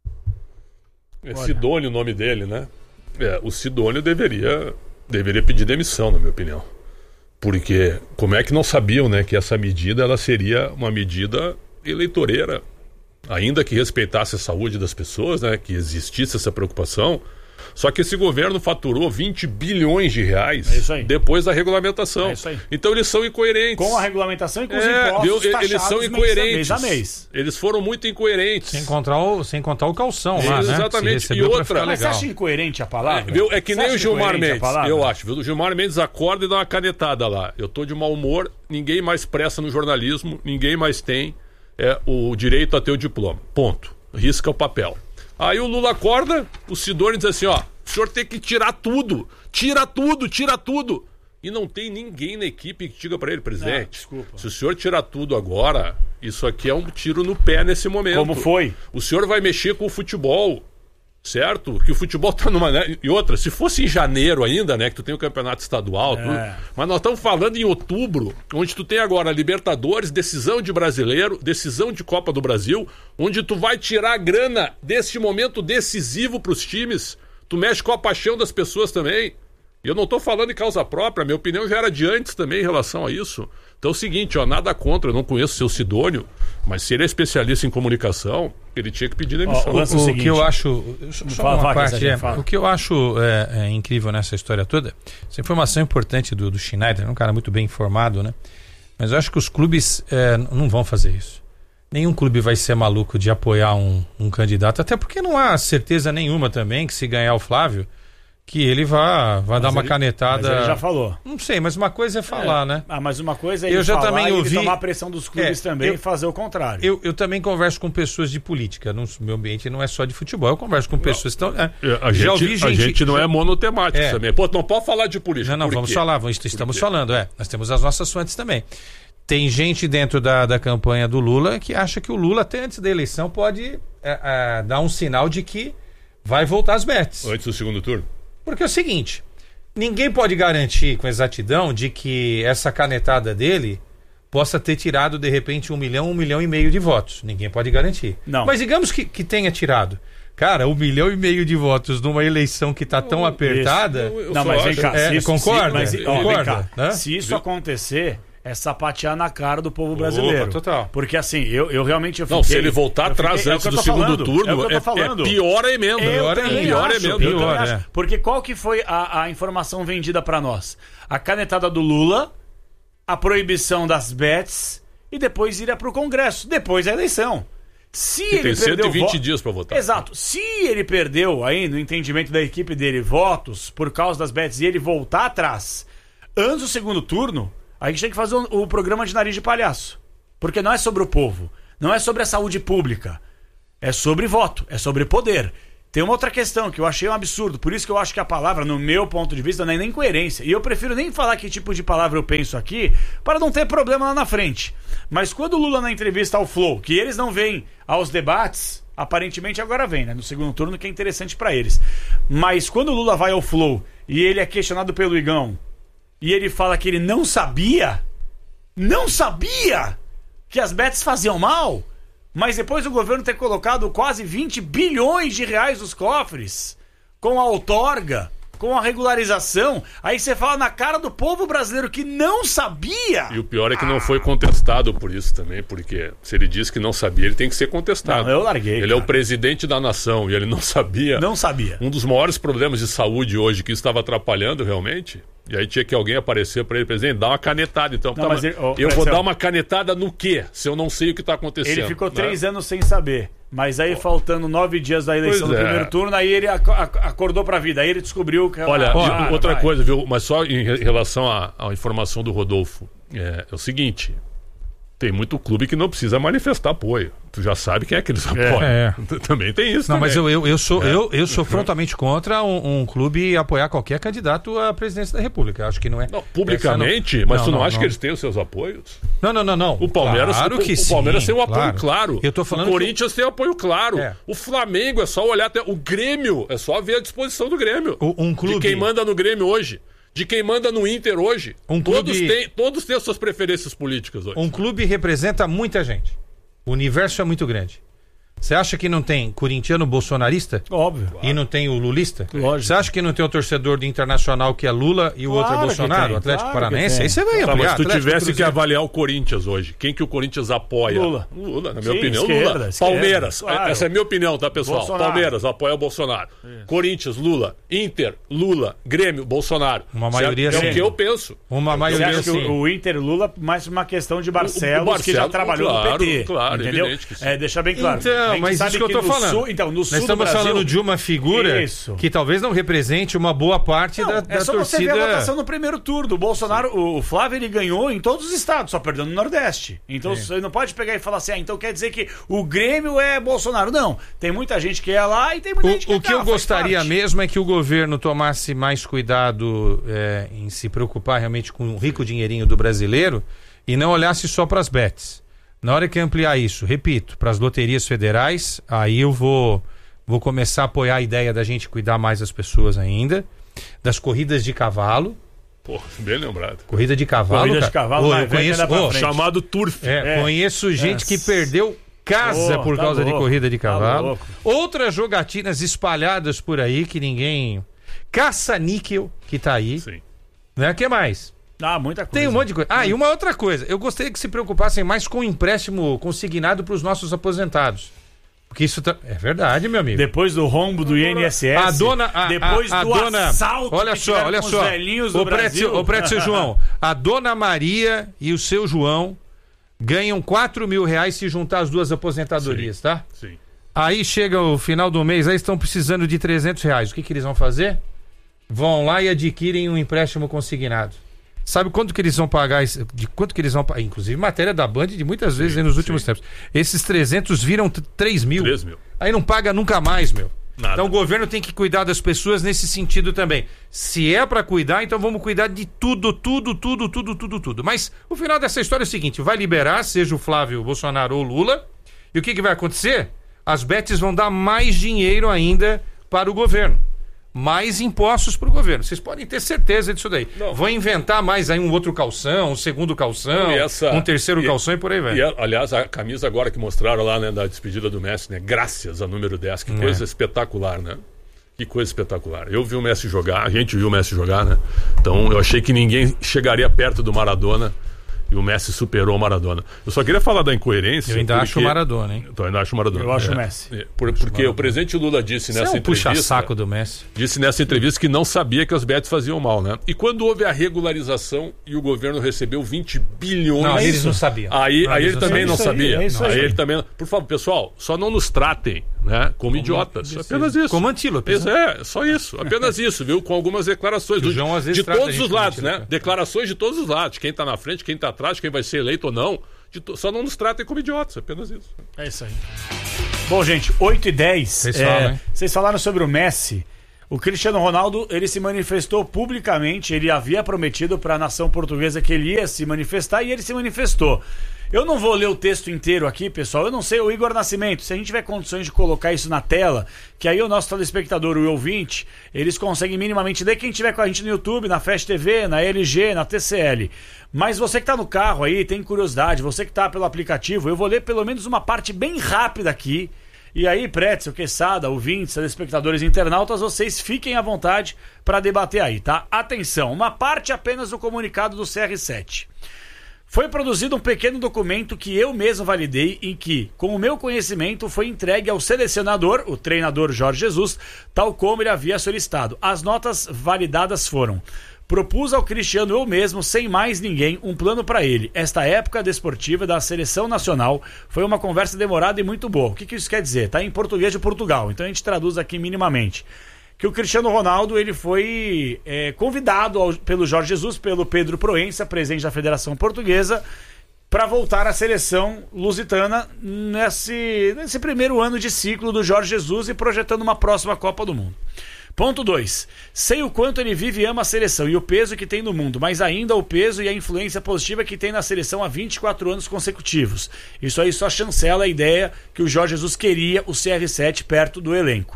É Sidônio o nome dele, né? É, o Sidônio deveria, deveria pedir demissão, na minha opinião. Porque como é que não sabiam, né, que essa medida ela seria uma medida eleitoreira, ainda que respeitasse a saúde das pessoas, né, que existisse essa preocupação. Só que esse governo faturou vinte bilhões de reais é depois da regulamentação. É isso aí. Então eles são incoerentes. Com a regulamentação e com os é, impostos viu? Eles são incoerentes. Mês a mês. Eles foram muito incoerentes. Sem contar o, sem contar o calção lá, né? Exatamente. E outra... Mas você acha incoerente a palavra? É, viu? É que você nem o Gilmar Mendes, eu acho. Viu? O Gilmar Mendes acorda e dá uma canetada lá. Eu tô de mau humor, ninguém mais presta no jornalismo, ninguém mais tem é, o direito a ter o diploma. Ponto. Risca o papel. Aí o Lula acorda, o Sidônio diz assim, ó, o senhor tem que tirar tudo, tira tudo, tira tudo. E não tem ninguém na equipe que diga para ele, presidente, não, se o senhor tirar tudo agora, isso aqui é um tiro no pé nesse momento. Como foi? O senhor vai mexer com o futebol, certo? Que o futebol tá numa... Né? E outra, se fosse em janeiro ainda, né, que tu tem o campeonato estadual, é. tudo, mas nós estamos falando em outubro, onde tu tem agora Libertadores, decisão de brasileiro, decisão de Copa do Brasil, onde tu vai tirar a grana desse momento decisivo para os times. Tu mexe com a paixão das pessoas também. E eu não estou falando em causa própria, minha opinião já era de antes também em relação a isso. Então é o seguinte, ó, nada contra, eu não conheço o seu Sidônio, mas se ele é especialista em comunicação, ele tinha que pedir demissão. Ó, o, o, o que eu acho... Só uma parte, é, o que eu acho é, é, incrível nessa história toda, essa informação importante do, do Schneider, um cara muito bem informado, né? Mas eu acho que os clubes é, não vão fazer isso. Nenhum clube vai ser maluco de apoiar um, um candidato, até porque não há certeza nenhuma também que se ganhar o Flávio, que ele vá, vá dar uma ele, canetada... Mas ele já falou. Não sei, mas uma coisa é falar, é. né? Ah, mas uma coisa é ele eu já falar também e ouvi... ele tomar a pressão dos clubes é, também eu, e fazer o contrário. Eu, eu também converso com pessoas de política. No meu ambiente não é só de futebol. Eu converso com pessoas que estão... É, a, gente, já ouvi gente, a gente não é monotemático é. também. Pô, não pode falar de política. Não, não, vamos falar. Vamos, estamos falando, é. Nós temos as nossas fontes também. Tem gente dentro da, da campanha do Lula que acha que o Lula, até antes da eleição, pode é, é, dar um sinal de que vai voltar às bets. Antes do segundo turno? Porque é o seguinte, ninguém pode garantir com exatidão de que essa canetada dele possa ter tirado, de repente, um milhão, um milhão e meio de votos. Ninguém pode garantir. Não. Mas digamos que, que tenha tirado. Cara, um milhão e meio de votos numa eleição que está tão apertada... Eu, eu não, mas vem cá. É, se isso, concorda? Se, mas, concorda? ó, vem cá. Né? Se isso Viu? acontecer... é sapatear na cara do povo brasileiro. Opa, total. Porque assim, eu, eu realmente... Eu Não, fiquei, se ele voltar atrás fiquei, antes é do segundo falando, turno, é, o que eu tô é, é pior a emenda. Eu Pior, também pior acho, a emenda. eu também Pior, acho. é. Porque qual que foi a, a informação vendida pra nós? A canetada do Lula, a proibição das bets e depois ir pro Congresso, depois da eleição. Se Que ele tem cento e vinte vo... dias pra votar. Exato. Se ele perdeu aí, no entendimento da equipe dele, votos por causa das bets e ele voltar atrás antes do segundo turno, a gente tem que fazer o, o programa de nariz de palhaço. Porque não é sobre o povo, não é sobre a saúde pública, é sobre voto, é sobre poder. Tem uma outra questão que eu achei um absurdo, por isso que eu acho que a palavra, no meu ponto de vista, não é nem coerência. E eu prefiro nem falar que tipo de palavra eu penso aqui, para não ter problema lá na frente. Mas quando o Lula, na entrevista ao Flow, que eles não vêm aos debates, aparentemente agora vem, né? No segundo turno, que é interessante para eles. Mas quando o Lula vai ao Flow e ele é questionado pelo Igão, e ele fala que ele não sabia, não sabia que as bets faziam mal... Mas depois do governo ter colocado quase vinte bilhões de reais nos cofres, com a outorga, com a regularização, aí você fala na cara do povo brasileiro que não sabia. E o pior é que não foi contestado por isso também, porque se ele disse que não sabia, ele tem que ser contestado. Não, eu larguei, Ele cara. é o presidente da nação e ele não sabia. Não sabia. Um dos maiores problemas de saúde hoje que estava atrapalhando realmente. E aí tinha que alguém aparecer para ele, presidente, dá uma canetada. Então, Não, tá, mas ele- oh, eu vou Marcelo, dar uma canetada no quê? Se eu não sei o que está acontecendo. Ele ficou né? três anos sem saber. Mas aí, faltando nove dias da eleição Pois do é. primeiro turno, aí ele ac- ac- acordou pra vida. Aí ele descobriu que... Olha, Ah, e outra vai. coisa, viu? Mas só em re- relação à, à informação do Rodolfo, é, é o seguinte: tem muito clube que não precisa manifestar apoio. Tu já sabe quem é que eles apoiam. É. Também tem isso. Não, também. mas eu, eu, eu, sou, É. eu, eu sou frontalmente contra um, um clube apoiar qualquer candidato à presidência da República. Acho que não é. Não, publicamente, essa não- mas não, tu não, não, acha não. que eles têm os seus apoios? Não, não, não, não. O Palmeiras, claro o, que o sim, Palmeiras tem um apoio claro. claro. Eu tô falando o Corinthians que... tem apoio claro. É. O Flamengo é só olhar até o Grêmio, é só ver a disposição do Grêmio. O- um clube- De quem manda no Grêmio hoje, de quem manda no Inter hoje. Um todos clube- têm, todos têm as suas preferências políticas hoje. Um clube representa muita gente. O universo é muito grande. Você acha que não tem corintiano bolsonarista? Óbvio. E não tem o lulista? Lógico. Você acha que não tem o torcedor do Internacional que é Lula e o outro é Claro que Bolsonaro, tem, o Atlético claro que Paranaense? tem. Aí você vai Tá, ampliar. mas se tu Atlético, tivesse que Cruzeiro. avaliar o Corinthians hoje, quem que o Corinthians apoia? Lula. Lula, na minha Sim, opinião, esquerda, Lula. esquerda, Palmeiras, claro. essa é a minha opinião, tá, pessoal? Bolsonaro. Palmeiras apoia o Bolsonaro. Corinthians, Lula. Inter, Lula. Grêmio, Bolsonaro. Uma maioria certo? É sim. o que eu penso. Uma Você maioria acha que sim. o, o Inter Lula mais uma questão de Barcelos, O- o que já Barcelos, trabalhou claro, no P T. claro, entendeu? evidente que sim. É, deixar bem claro. A Então, gente mas sabe isso que eu tô no falando. Sul, então, no Nós sul do estamos Brasil, falando de uma figura Isso. que talvez não represente uma boa parte Não, da, é da só você ver a torcida. votação no primeiro turno. O Bolsonaro, o Flávio, ele ganhou em todos os estados, só perdeu no Nordeste. Então você não pode pegar e falar assim, ah, então quer dizer que o Grêmio é Bolsonaro. Não, tem muita gente que é lá e tem muita gente que O, é o que cá, eu faz gostaria parte. mesmo é que o governo tomasse mais cuidado é, em se preocupar realmente com o rico dinheirinho do brasileiro e não olhasse só para as bets. Na hora que ampliar isso, repito, para as loterias federais, aí eu vou, vou começar a apoiar a ideia da gente cuidar mais das pessoas ainda, das corridas de cavalo. Pô, bem lembrado. Corrida de cavalo. Corrida de cara. cavalo, Ô, vai eu ver que conheço, dá pra ô, frente. Chamado Turf. É, É. conheço gente É. que perdeu casa Ô, por tá causa de louco, corrida de tá cavalo. louco. Outras jogatinas espalhadas por aí que ninguém... Caça-níquel, que tá aí. Sim. Né? O que mais? Ah, muita coisa. Tem um monte de coisa. Ah, e uma outra coisa. Eu gostaria que se preocupassem mais com o empréstimo consignado para os nossos aposentados. Porque isso tá... é verdade, meu amigo. Depois do rombo do I N S S, A dona, a, depois a, a do dona, assalto olha que só, tiveram olha com só. os velhinhos do o Brasil. Prédio, o Prédio seu João, a dona Maria e o seu João ganham quatro mil reais se juntar as duas aposentadorias, tá? Sim. Aí chega o final do mês, aí estão precisando de trezentos reais. O que, que eles vão fazer? Vão lá e adquirem um empréstimo consignado. Sabe quanto que eles vão pagar? esse- De quanto que eles vão pagar? Inclusive matéria da Band de muitas vezes Sim, aí nos últimos sim. tempos. Esses trezentos viram t- três mil. três mil. Aí não paga nunca mais, meu. Nada. Então o governo tem que cuidar das pessoas nesse sentido também. Se é pra cuidar, então vamos cuidar de tudo, tudo, tudo, tudo, tudo, tudo. Mas o final dessa história é o seguinte: vai liberar, seja o Flávio Bolsonaro ou o Lula, e o que, que vai acontecer? As bets vão dar mais dinheiro ainda para o governo. Mais impostos para o governo. Vocês podem ter certeza disso daí. Não. Vão inventar mais aí um outro calção, um segundo calção, E essa- um terceiro e- calção e por aí vai. E, aliás, a camisa agora que mostraram lá, né, da despedida do Messi, né? Graças a número dez. Que coisa espetacular, né? Que coisa espetacular. Eu vi o Messi jogar, a gente viu o Messi jogar, né? Então eu achei que ninguém chegaria perto do Maradona. E o Messi superou o Maradona. Eu só queria falar da incoerência. Eu ainda porque... acho o Maradona, hein? Então, eu ainda acho o Maradona. Eu acho é. o Messi. É. Por, porque Maradona. O presidente Lula disse Você nessa é um entrevista... puxa-saco do Messi. Disse nessa entrevista que não sabia que as bets faziam mal, né? E quando houve a regularização e o governo recebeu vinte bilhões... Não, eles não sabiam. Aí, não, aí ele também não isso sabia. Aí, é isso aí. Aí ele também... Por favor, pessoal, só não nos tratem, né, como, como idiotas. Apenas isso. Como antílopes. É, só isso. Apenas isso, viu? Com algumas declarações. Do, João, às vezes, de todos os lados, antílope. né? Declarações de todos os lados. Quem tá na frente, quem tá atrás, quem vai ser eleito ou não. To... Só não nos tratem como idiotas. Apenas isso. É isso aí. Bom, gente, oito e dez. Vocês é, falam, vocês falaram sobre o Messi. O Cristiano Ronaldo, ele se manifestou publicamente. Ele havia prometido para a nação portuguesa que ele ia se manifestar e ele se manifestou. Eu não vou ler o texto inteiro aqui, pessoal. Eu não sei, o Igor Nascimento, se a gente tiver condições de colocar isso na tela, que aí o nosso telespectador, o ouvinte, eles conseguem minimamente ler. Quem tiver com a gente no YouTube, na Fast T V, na L G, na T C L. Mas você que tá no carro aí, tem curiosidade, você que tá pelo aplicativo, eu vou ler pelo menos uma parte bem rápida aqui. E aí, Pretzel, Quesada, ouvintes, telespectadores e internautas, vocês fiquem à vontade para debater aí, tá? Atenção, uma parte apenas do comunicado do C R sete. Foi produzido um pequeno documento que eu mesmo validei, em que, com o meu conhecimento, foi entregue ao selecionador, o treinador Jorge Jesus, tal como ele havia solicitado. As notas validadas foram: propus ao Cristiano eu mesmo, sem mais ninguém, um plano para ele. Esta época desportiva da seleção nacional foi uma conversa demorada e muito boa. O que, que isso quer dizer? Está em português de Portugal, então a gente traduz aqui minimamente. Que o Cristiano Ronaldo ele foi é, convidado ao, pelo Jorge Jesus, pelo Pedro Proença, presidente da Federação Portuguesa, para voltar à seleção lusitana nesse, nesse primeiro ano de ciclo do Jorge Jesus e projetando uma próxima Copa do Mundo. Ponto dois. Sei o quanto ele vive e ama a seleção e o peso que tem no mundo, mas ainda o peso e a influência positiva que tem na seleção há vinte e quatro anos consecutivos. Isso aí só chancela a ideia que o Jorge Jesus queria o C R sete perto do elenco.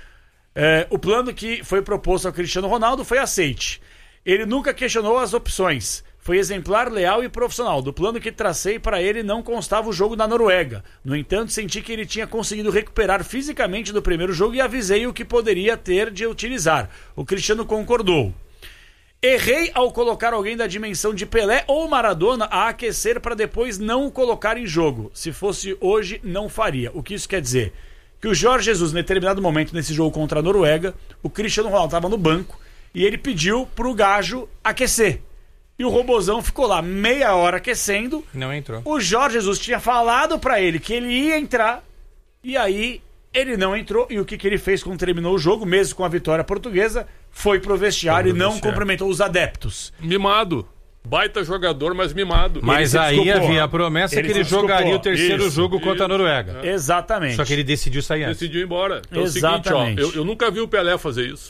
É, o plano que foi proposto ao Cristiano Ronaldo foi aceite. Ele nunca questionou as opções. Foi exemplar, leal e profissional. Do plano que tracei para ele não constava o jogo na Noruega. No entanto, senti que ele tinha conseguido recuperar fisicamente do primeiro jogo e avisei o que poderia ter de utilizar. O Cristiano concordou. Errei ao colocar alguém da dimensão de Pelé ou Maradona a aquecer para depois não o colocar em jogo. Se fosse hoje, não faria. O que isso quer dizer? Que o Jorge Jesus, em determinado momento nesse jogo contra a Noruega, o Cristiano Ronaldo estava no banco e ele pediu pro gajo aquecer. E o robozão ficou lá meia hora aquecendo. Não entrou. O Jorge Jesus tinha falado pra ele que ele ia entrar e aí ele não entrou. E o que, que ele fez quando terminou o jogo, mesmo com a vitória portuguesa? Foi pro vestiário Foi e não vestiário. cumprimentou os adeptos. Mimado. Baita jogador, mas mimado. Mas aí desculpou. havia a promessa Ele que ele se desculpou. jogaria o terceiro Isso, jogo contra a Noruega. É. Exatamente. Só que ele decidiu sair antes. Decidiu ir embora. Então Exatamente. é o seguinte, ó, eu, eu nunca vi o Pelé fazer isso.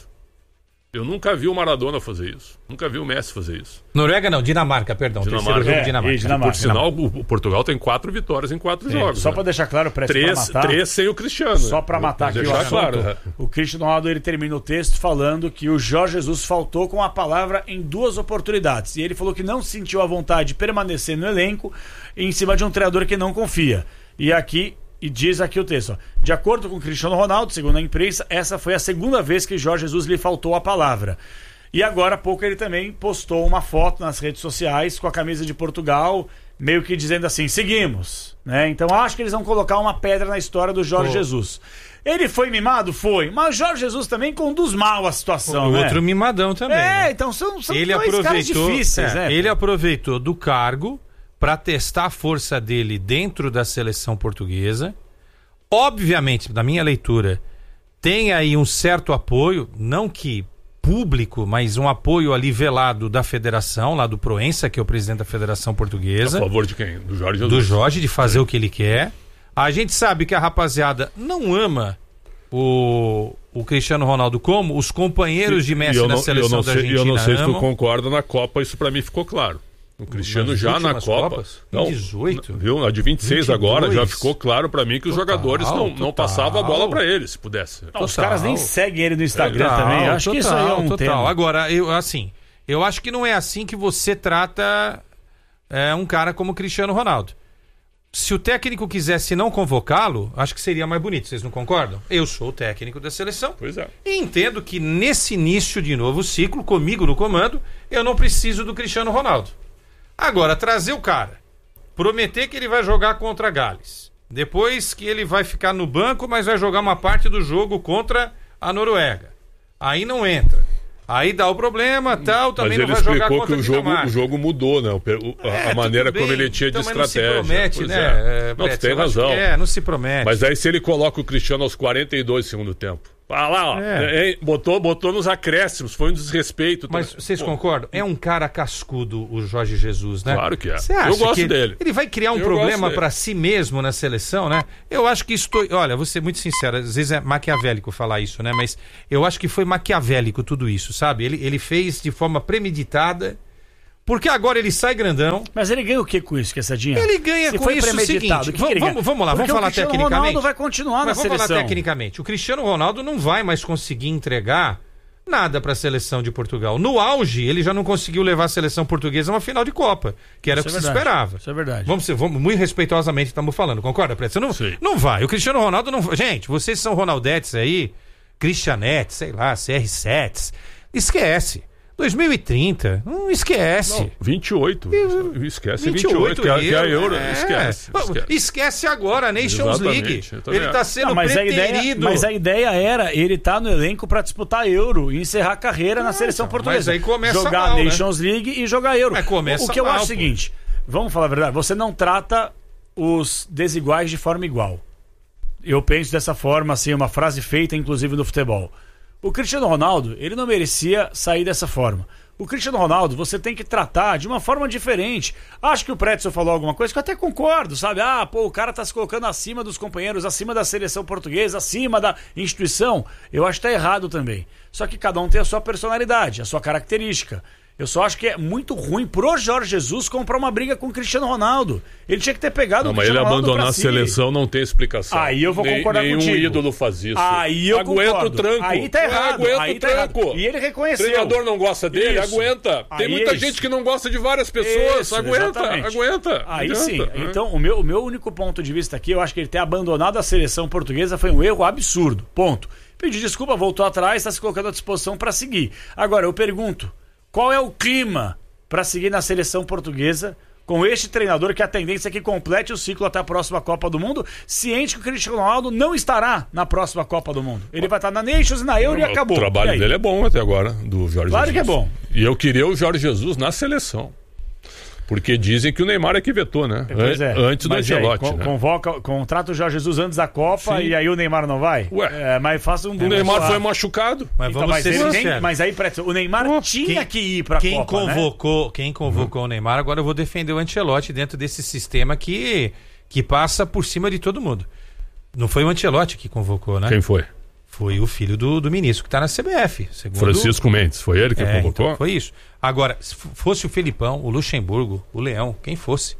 Eu nunca vi o Maradona fazer isso. Nunca vi o Messi fazer isso. Noruega não, Dinamarca, perdão. Dinamarca. Terceiro jogo É, Dinamarca. e Dinamarca. Por sinal, o, o Portugal tem quatro vitórias em quatro jogos. Só né? pra deixar claro, Preto, três, pra matar, três sem o Cristiano. só pra matar aqui o deixar assunto, claro. né? o Cristiano Ronaldo ele termina o texto falando que o Jorge Jesus faltou com a palavra em duas oportunidades. E ele falou que não sentiu a vontade de permanecer no elenco em cima de um treinador que não confia. E aqui... E diz aqui o texto, ó, de acordo com o Cristiano Ronaldo, segundo a imprensa, essa foi a segunda vez que Jorge Jesus lhe faltou a palavra. E agora há pouco ele também postou uma foto nas redes sociais com a camisa de Portugal, meio que dizendo assim, seguimos. Né? Então acho que eles vão colocar uma pedra na história do Jorge oh. Jesus. Ele foi mimado? Foi. Mas Jorge Jesus também conduz mal a situação. O né? outro mimadão também. É, né? então são, são ele dois caras difíceis. É, né? Ele aproveitou do cargo para testar a força dele dentro da seleção portuguesa. Obviamente, da minha leitura, tem aí um certo apoio, não que público, mas um apoio ali velado da federação, lá do Proença, que é o presidente da Federação Portuguesa. A favor de quem? Do Jorge Jesus. Do Jorge, de fazer o que ele quer. A gente sabe que a rapaziada não ama o, o Cristiano Ronaldo como os companheiros de Messi na não, seleção eu não da sei, Argentina eu não sei se tu amam. concorda, na Copa isso pra mim ficou claro. O Cristiano Nas já na últimas Copa. Copas? Não, Em dezoito? Viu? Na de vinte e seis vinte e dois. agora já ficou claro pra mim que os Total, jogadores não, não total. passavam a bola pra ele, se pudesse. Não, os caras nem seguem ele no Instagram Total, também. Acho total, que isso aí é um total. tema. Agora, eu, assim, eu acho que não é assim que você trata é, um cara como o Cristiano Ronaldo. Se o técnico quisesse não convocá-lo, acho que seria mais bonito, vocês não concordam? Eu sou o técnico da seleção. Pois é. E entendo que nesse início de novo ciclo, comigo no comando, eu não preciso do Cristiano Ronaldo. Agora, trazer o cara, prometer que ele vai jogar contra Gales, depois que ele vai ficar no banco, mas vai jogar uma parte do jogo contra a Noruega. Aí não entra. Aí dá o problema, tal, também não vai jogar contra que o jogo, o jogo mudou, né? O, o, é, a maneira bem, como ele tinha de estratégia. Não se promete, pois né? É. É, não, tu tem eu razão. É, não se promete. Mas aí se ele coloca o Cristiano aos quarenta e dois do segundo tempo. Ah lá, ó. É. É, botou, botou nos acréscimos, foi um desrespeito. Mas também. vocês Pô. concordam? É um cara cascudo o Jorge Jesus, né? Claro que é. Você acha Eu gosto que dele. Ele vai criar um Eu problema para si mesmo na seleção, né? Eu acho que isso... Olha, vou ser muito sincero, às vezes é maquiavélico falar isso, né? Mas eu acho que foi maquiavélico tudo isso, sabe? Ele, ele fez de forma premeditada, porque agora ele sai grandão. Mas ele ganha o que com isso, Quessadinha? Ele ganha Se com foi isso o seguinte... que que ele vamos, vamos lá, Porque vamos falar o Cristiano tecnicamente. Ronaldo vai continuar Mas na vamos seleção. falar tecnicamente. O Cristiano Ronaldo não vai mais conseguir entregar nada para a seleção de Portugal. No auge, ele já não conseguiu levar a seleção portuguesa a uma final de Copa, que era o que se esperava. Isso é verdade. Vamos ser, vamos, muito respeitosamente estamos falando, concorda, Preto? Você não, não vai. O Cristiano Ronaldo não vai. Gente, vocês são Ronaldetes aí, Cristianetes, sei lá, C R sete. Esquece. dois mil e trinta, não esquece. Não, vinte e oito. E... Esquece vinte e oito, vinte e oito, que é, que é a Euro. É. Esquece, esquece. Esquece agora a Nations Exatamente, League. Ele está sendo não, mas preterido. A ideia, mas a ideia era ele estar tá no elenco para disputar a Euro e encerrar a carreira na seleção então, portuguesa. Mas aí começa jogar mal, a Nations né? League e jogar a Euro. Mas começa o que eu mal, acho é o pô. seguinte, vamos falar a verdade, você não trata os desiguais de forma igual. Eu penso dessa forma, assim, uma frase feita inclusive no futebol. O Cristiano Ronaldo, ele não merecia sair dessa forma. O Cristiano Ronaldo, você tem que tratar de uma forma diferente. Acho que o Pretzel falou alguma coisa que eu até concordo, sabe? Ah, pô, o cara tá se colocando acima dos companheiros, acima da seleção portuguesa, acima da instituição. Eu acho que tá errado também. Só que cada um tem a sua personalidade, a sua característica. Eu só acho que é muito ruim pro Jorge Jesus comprar uma briga com o Cristiano Ronaldo. Ele tinha que ter pegado não, o Cristiano Ronaldo. Mas ele abandonar a si. seleção não tem explicação. Aí eu vou concordar Nem, contigo. Nenhum ídolo faz isso. Aí eu aguenta concordo. o tranco. Aí tá errado. Aguenta Aí o tá tranco. errado. E ele reconheceu. O treinador não gosta dele, Isso. aguenta. Tem Aí muita isso. gente que não gosta de várias pessoas. Isso, aguenta, exatamente. aguenta. Aí adianta, sim. né? Então, o meu, o meu único ponto de vista aqui, eu acho que ele ter abandonado a seleção portuguesa foi um erro absurdo. Ponto. Pediu desculpa, voltou atrás, está se colocando à disposição para seguir. Agora, eu pergunto, qual é o clima para seguir na seleção portuguesa com este treinador que a tendência é que complete o ciclo até a próxima Copa do Mundo, ciente que o Cristiano Ronaldo não estará na próxima Copa do Mundo. Ele vai estar na Nations e na Euro e acabou. O trabalho dele é bom até agora, do Jorge claro Jesus. Claro que é bom. E eu queria o Jorge Jesus na seleção. Porque dizem que o Neymar é que vetou, né? Pois é. Antes do Mas aí, Ancelotti. con- né? convoca, contrata o Jorge Jesus antes da Copa. Sim. E aí o Neymar não vai? Ué. É, mas faça um... O Neymar foi machucado. Mas Então, vamos mas, ser ele tem- sinceros. mas aí, Pretzel, o Neymar Oh, tinha quem- que ir pra quem Copa, convocou, né? Quem convocou o Neymar, agora eu vou defender o Ancelotti dentro desse sistema que, que passa por cima de todo mundo. Não foi o Ancelotti que convocou, né? Quem foi? Foi o filho do, do ministro que está na C B F. Segundo... Francisco Mendes. Foi ele que é, convocou? Então foi isso. Agora, se f- fosse o Felipão, o Luxemburgo, o Leão, quem fosse,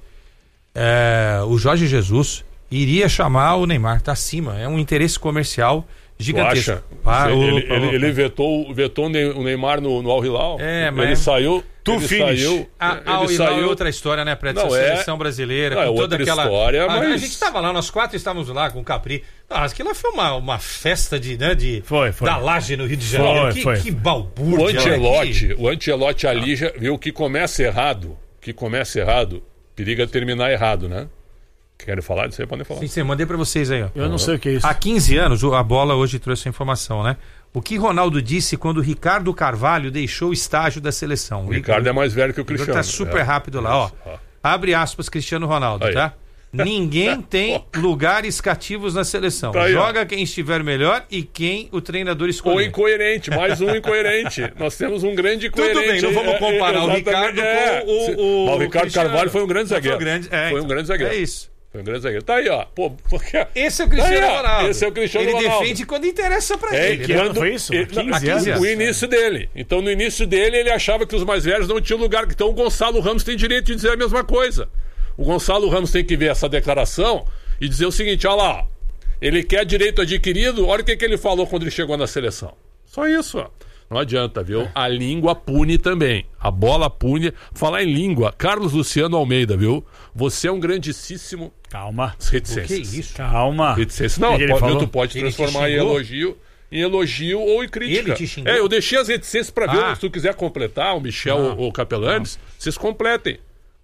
é, o Jorge Jesus iria chamar o Neymar. Tá acima. É um interesse comercial gigantesco. Acha? Pá, ele, opa, ele, opa. ele vetou, vetou o Neymar no, no Al Hilal. É, mas- Ele saiu. Tu ele finish. saiu. A, ele a, saiu. é outra história, né, Preto? Não, Essa é- seleção brasileira, não, é com toda outra aquela. história, a, mas- a gente estava lá, nós quatro estávamos lá com o Capri. Ah, aquilo lá foi uma, uma festa de, né, de, Foi, foi. da Laje no Rio de Janeiro. Foi, que, foi. que O balbúrdia. Ancelotti, né? o Ancelotti ali já viu que começa errado. Que começa errado, periga terminar errado, né? Querem falar disso aí? Podem falar. Sim, sim, mandei pra vocês aí, ó. Eu não sei o que é isso. Há quinze anos, o- a bola hoje trouxe a informação, né? O que Ronaldo disse quando Ricardo Carvalho deixou o estágio da seleção. O Ricardo é mais velho que o Cristiano. Tá super É. rápido lá, ó. Isso, ó. Abre aspas, Cristiano Ronaldo, Aí. tá? Ninguém tem lugares cativos na seleção. Tá aí, ó. Joga quem estiver melhor e quem o treinador Ou escolher. incoerente, mais um incoerente. Nós temos um grande Tudo incoerente. bem, não vamos É, comparar o exatamente, Ricardo é. com o, o, Mas o Ricardo Cristiano. Carvalho foi um grande Foi zagueiro. um grande- é, Foi um então. grande zagueiro. É isso. Foi um grande zagueiro. Tá aí, ó. Pô, porque... Esse é o Cristiano Tá aí, ó. Ronaldo. Esse é o Cristiano ele Ronaldo. defende quando interessa pra É, ele. que né? ano foi isso? Ele, quinze não, anos? o início dele. Então, no início dele, ele achava que os mais velhos não tinham lugar. Então, o Gonçalo Ramos tem direito de dizer a mesma coisa. O Gonçalo Ramos tem que ver essa declaração e dizer o seguinte: olha lá, ó, ele quer direito adquirido, olha o que, que ele falou quando ele chegou na seleção. Só isso, ó. Não adianta, viu? A língua pune também. A bola pune. Falar em língua, Carlos Luciano Almeida, viu? Você é um grandíssimo Calma. reticências. Que isso? Calma. Reticências. Não, O que ele pode, falou? tu pode Ele te transformar em xingou? elogio, em elogio ou em crítica. Ele te xingou? É, eu deixei as reticências pra ver. Ah. Se tu quiser completar, o Michel ou o Capelanes, vocês completem.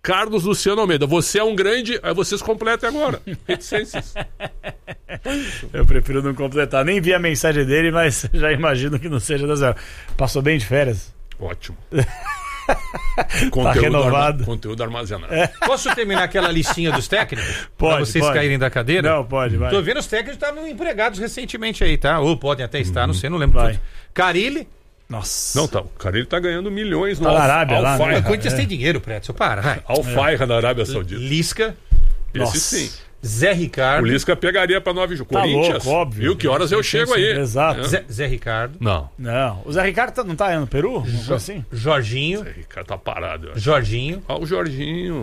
Carlos Luciano Almeida, você é um grande, aí vocês completem agora. Reticências. Eu prefiro não completar. Nem vi a mensagem dele, mas já imagino que não seja das melhores. Passou bem de férias? Ótimo. Conteúdo tá renovado. Arma... Conteúdo armazenado. É. Posso terminar aquela listinha dos técnicos? Pode, pra vocês pode. caírem da cadeira? Não, pode, vai. Tô vendo os técnicos que estavam empregados recentemente aí, tá? Ou podem até estar, uhum. não sei, não lembro vai. tudo. Carilli. Nossa. Não, tá. O cara ele tá ganhando milhões no tá na Arábia lá, né? O Corinthians é. tem dinheiro, Prédio. Para, vai. Alfaira é. na Arábia Saudita. Lisca. Esse Nossa. sim. Zé Ricardo. O Lisca pegaria pra nove jogos. Tá Corinthians. louco, óbvio. Viu que horas eu chego aí. Exato. É. Zé, Zé Ricardo. Não. Não. O Zé Ricardo tá, não tá aí no Peru? Jo- assim? Jorginho. Zé Ricardo tá parado. Eu acho. Jorginho. Ah, o Jorginho.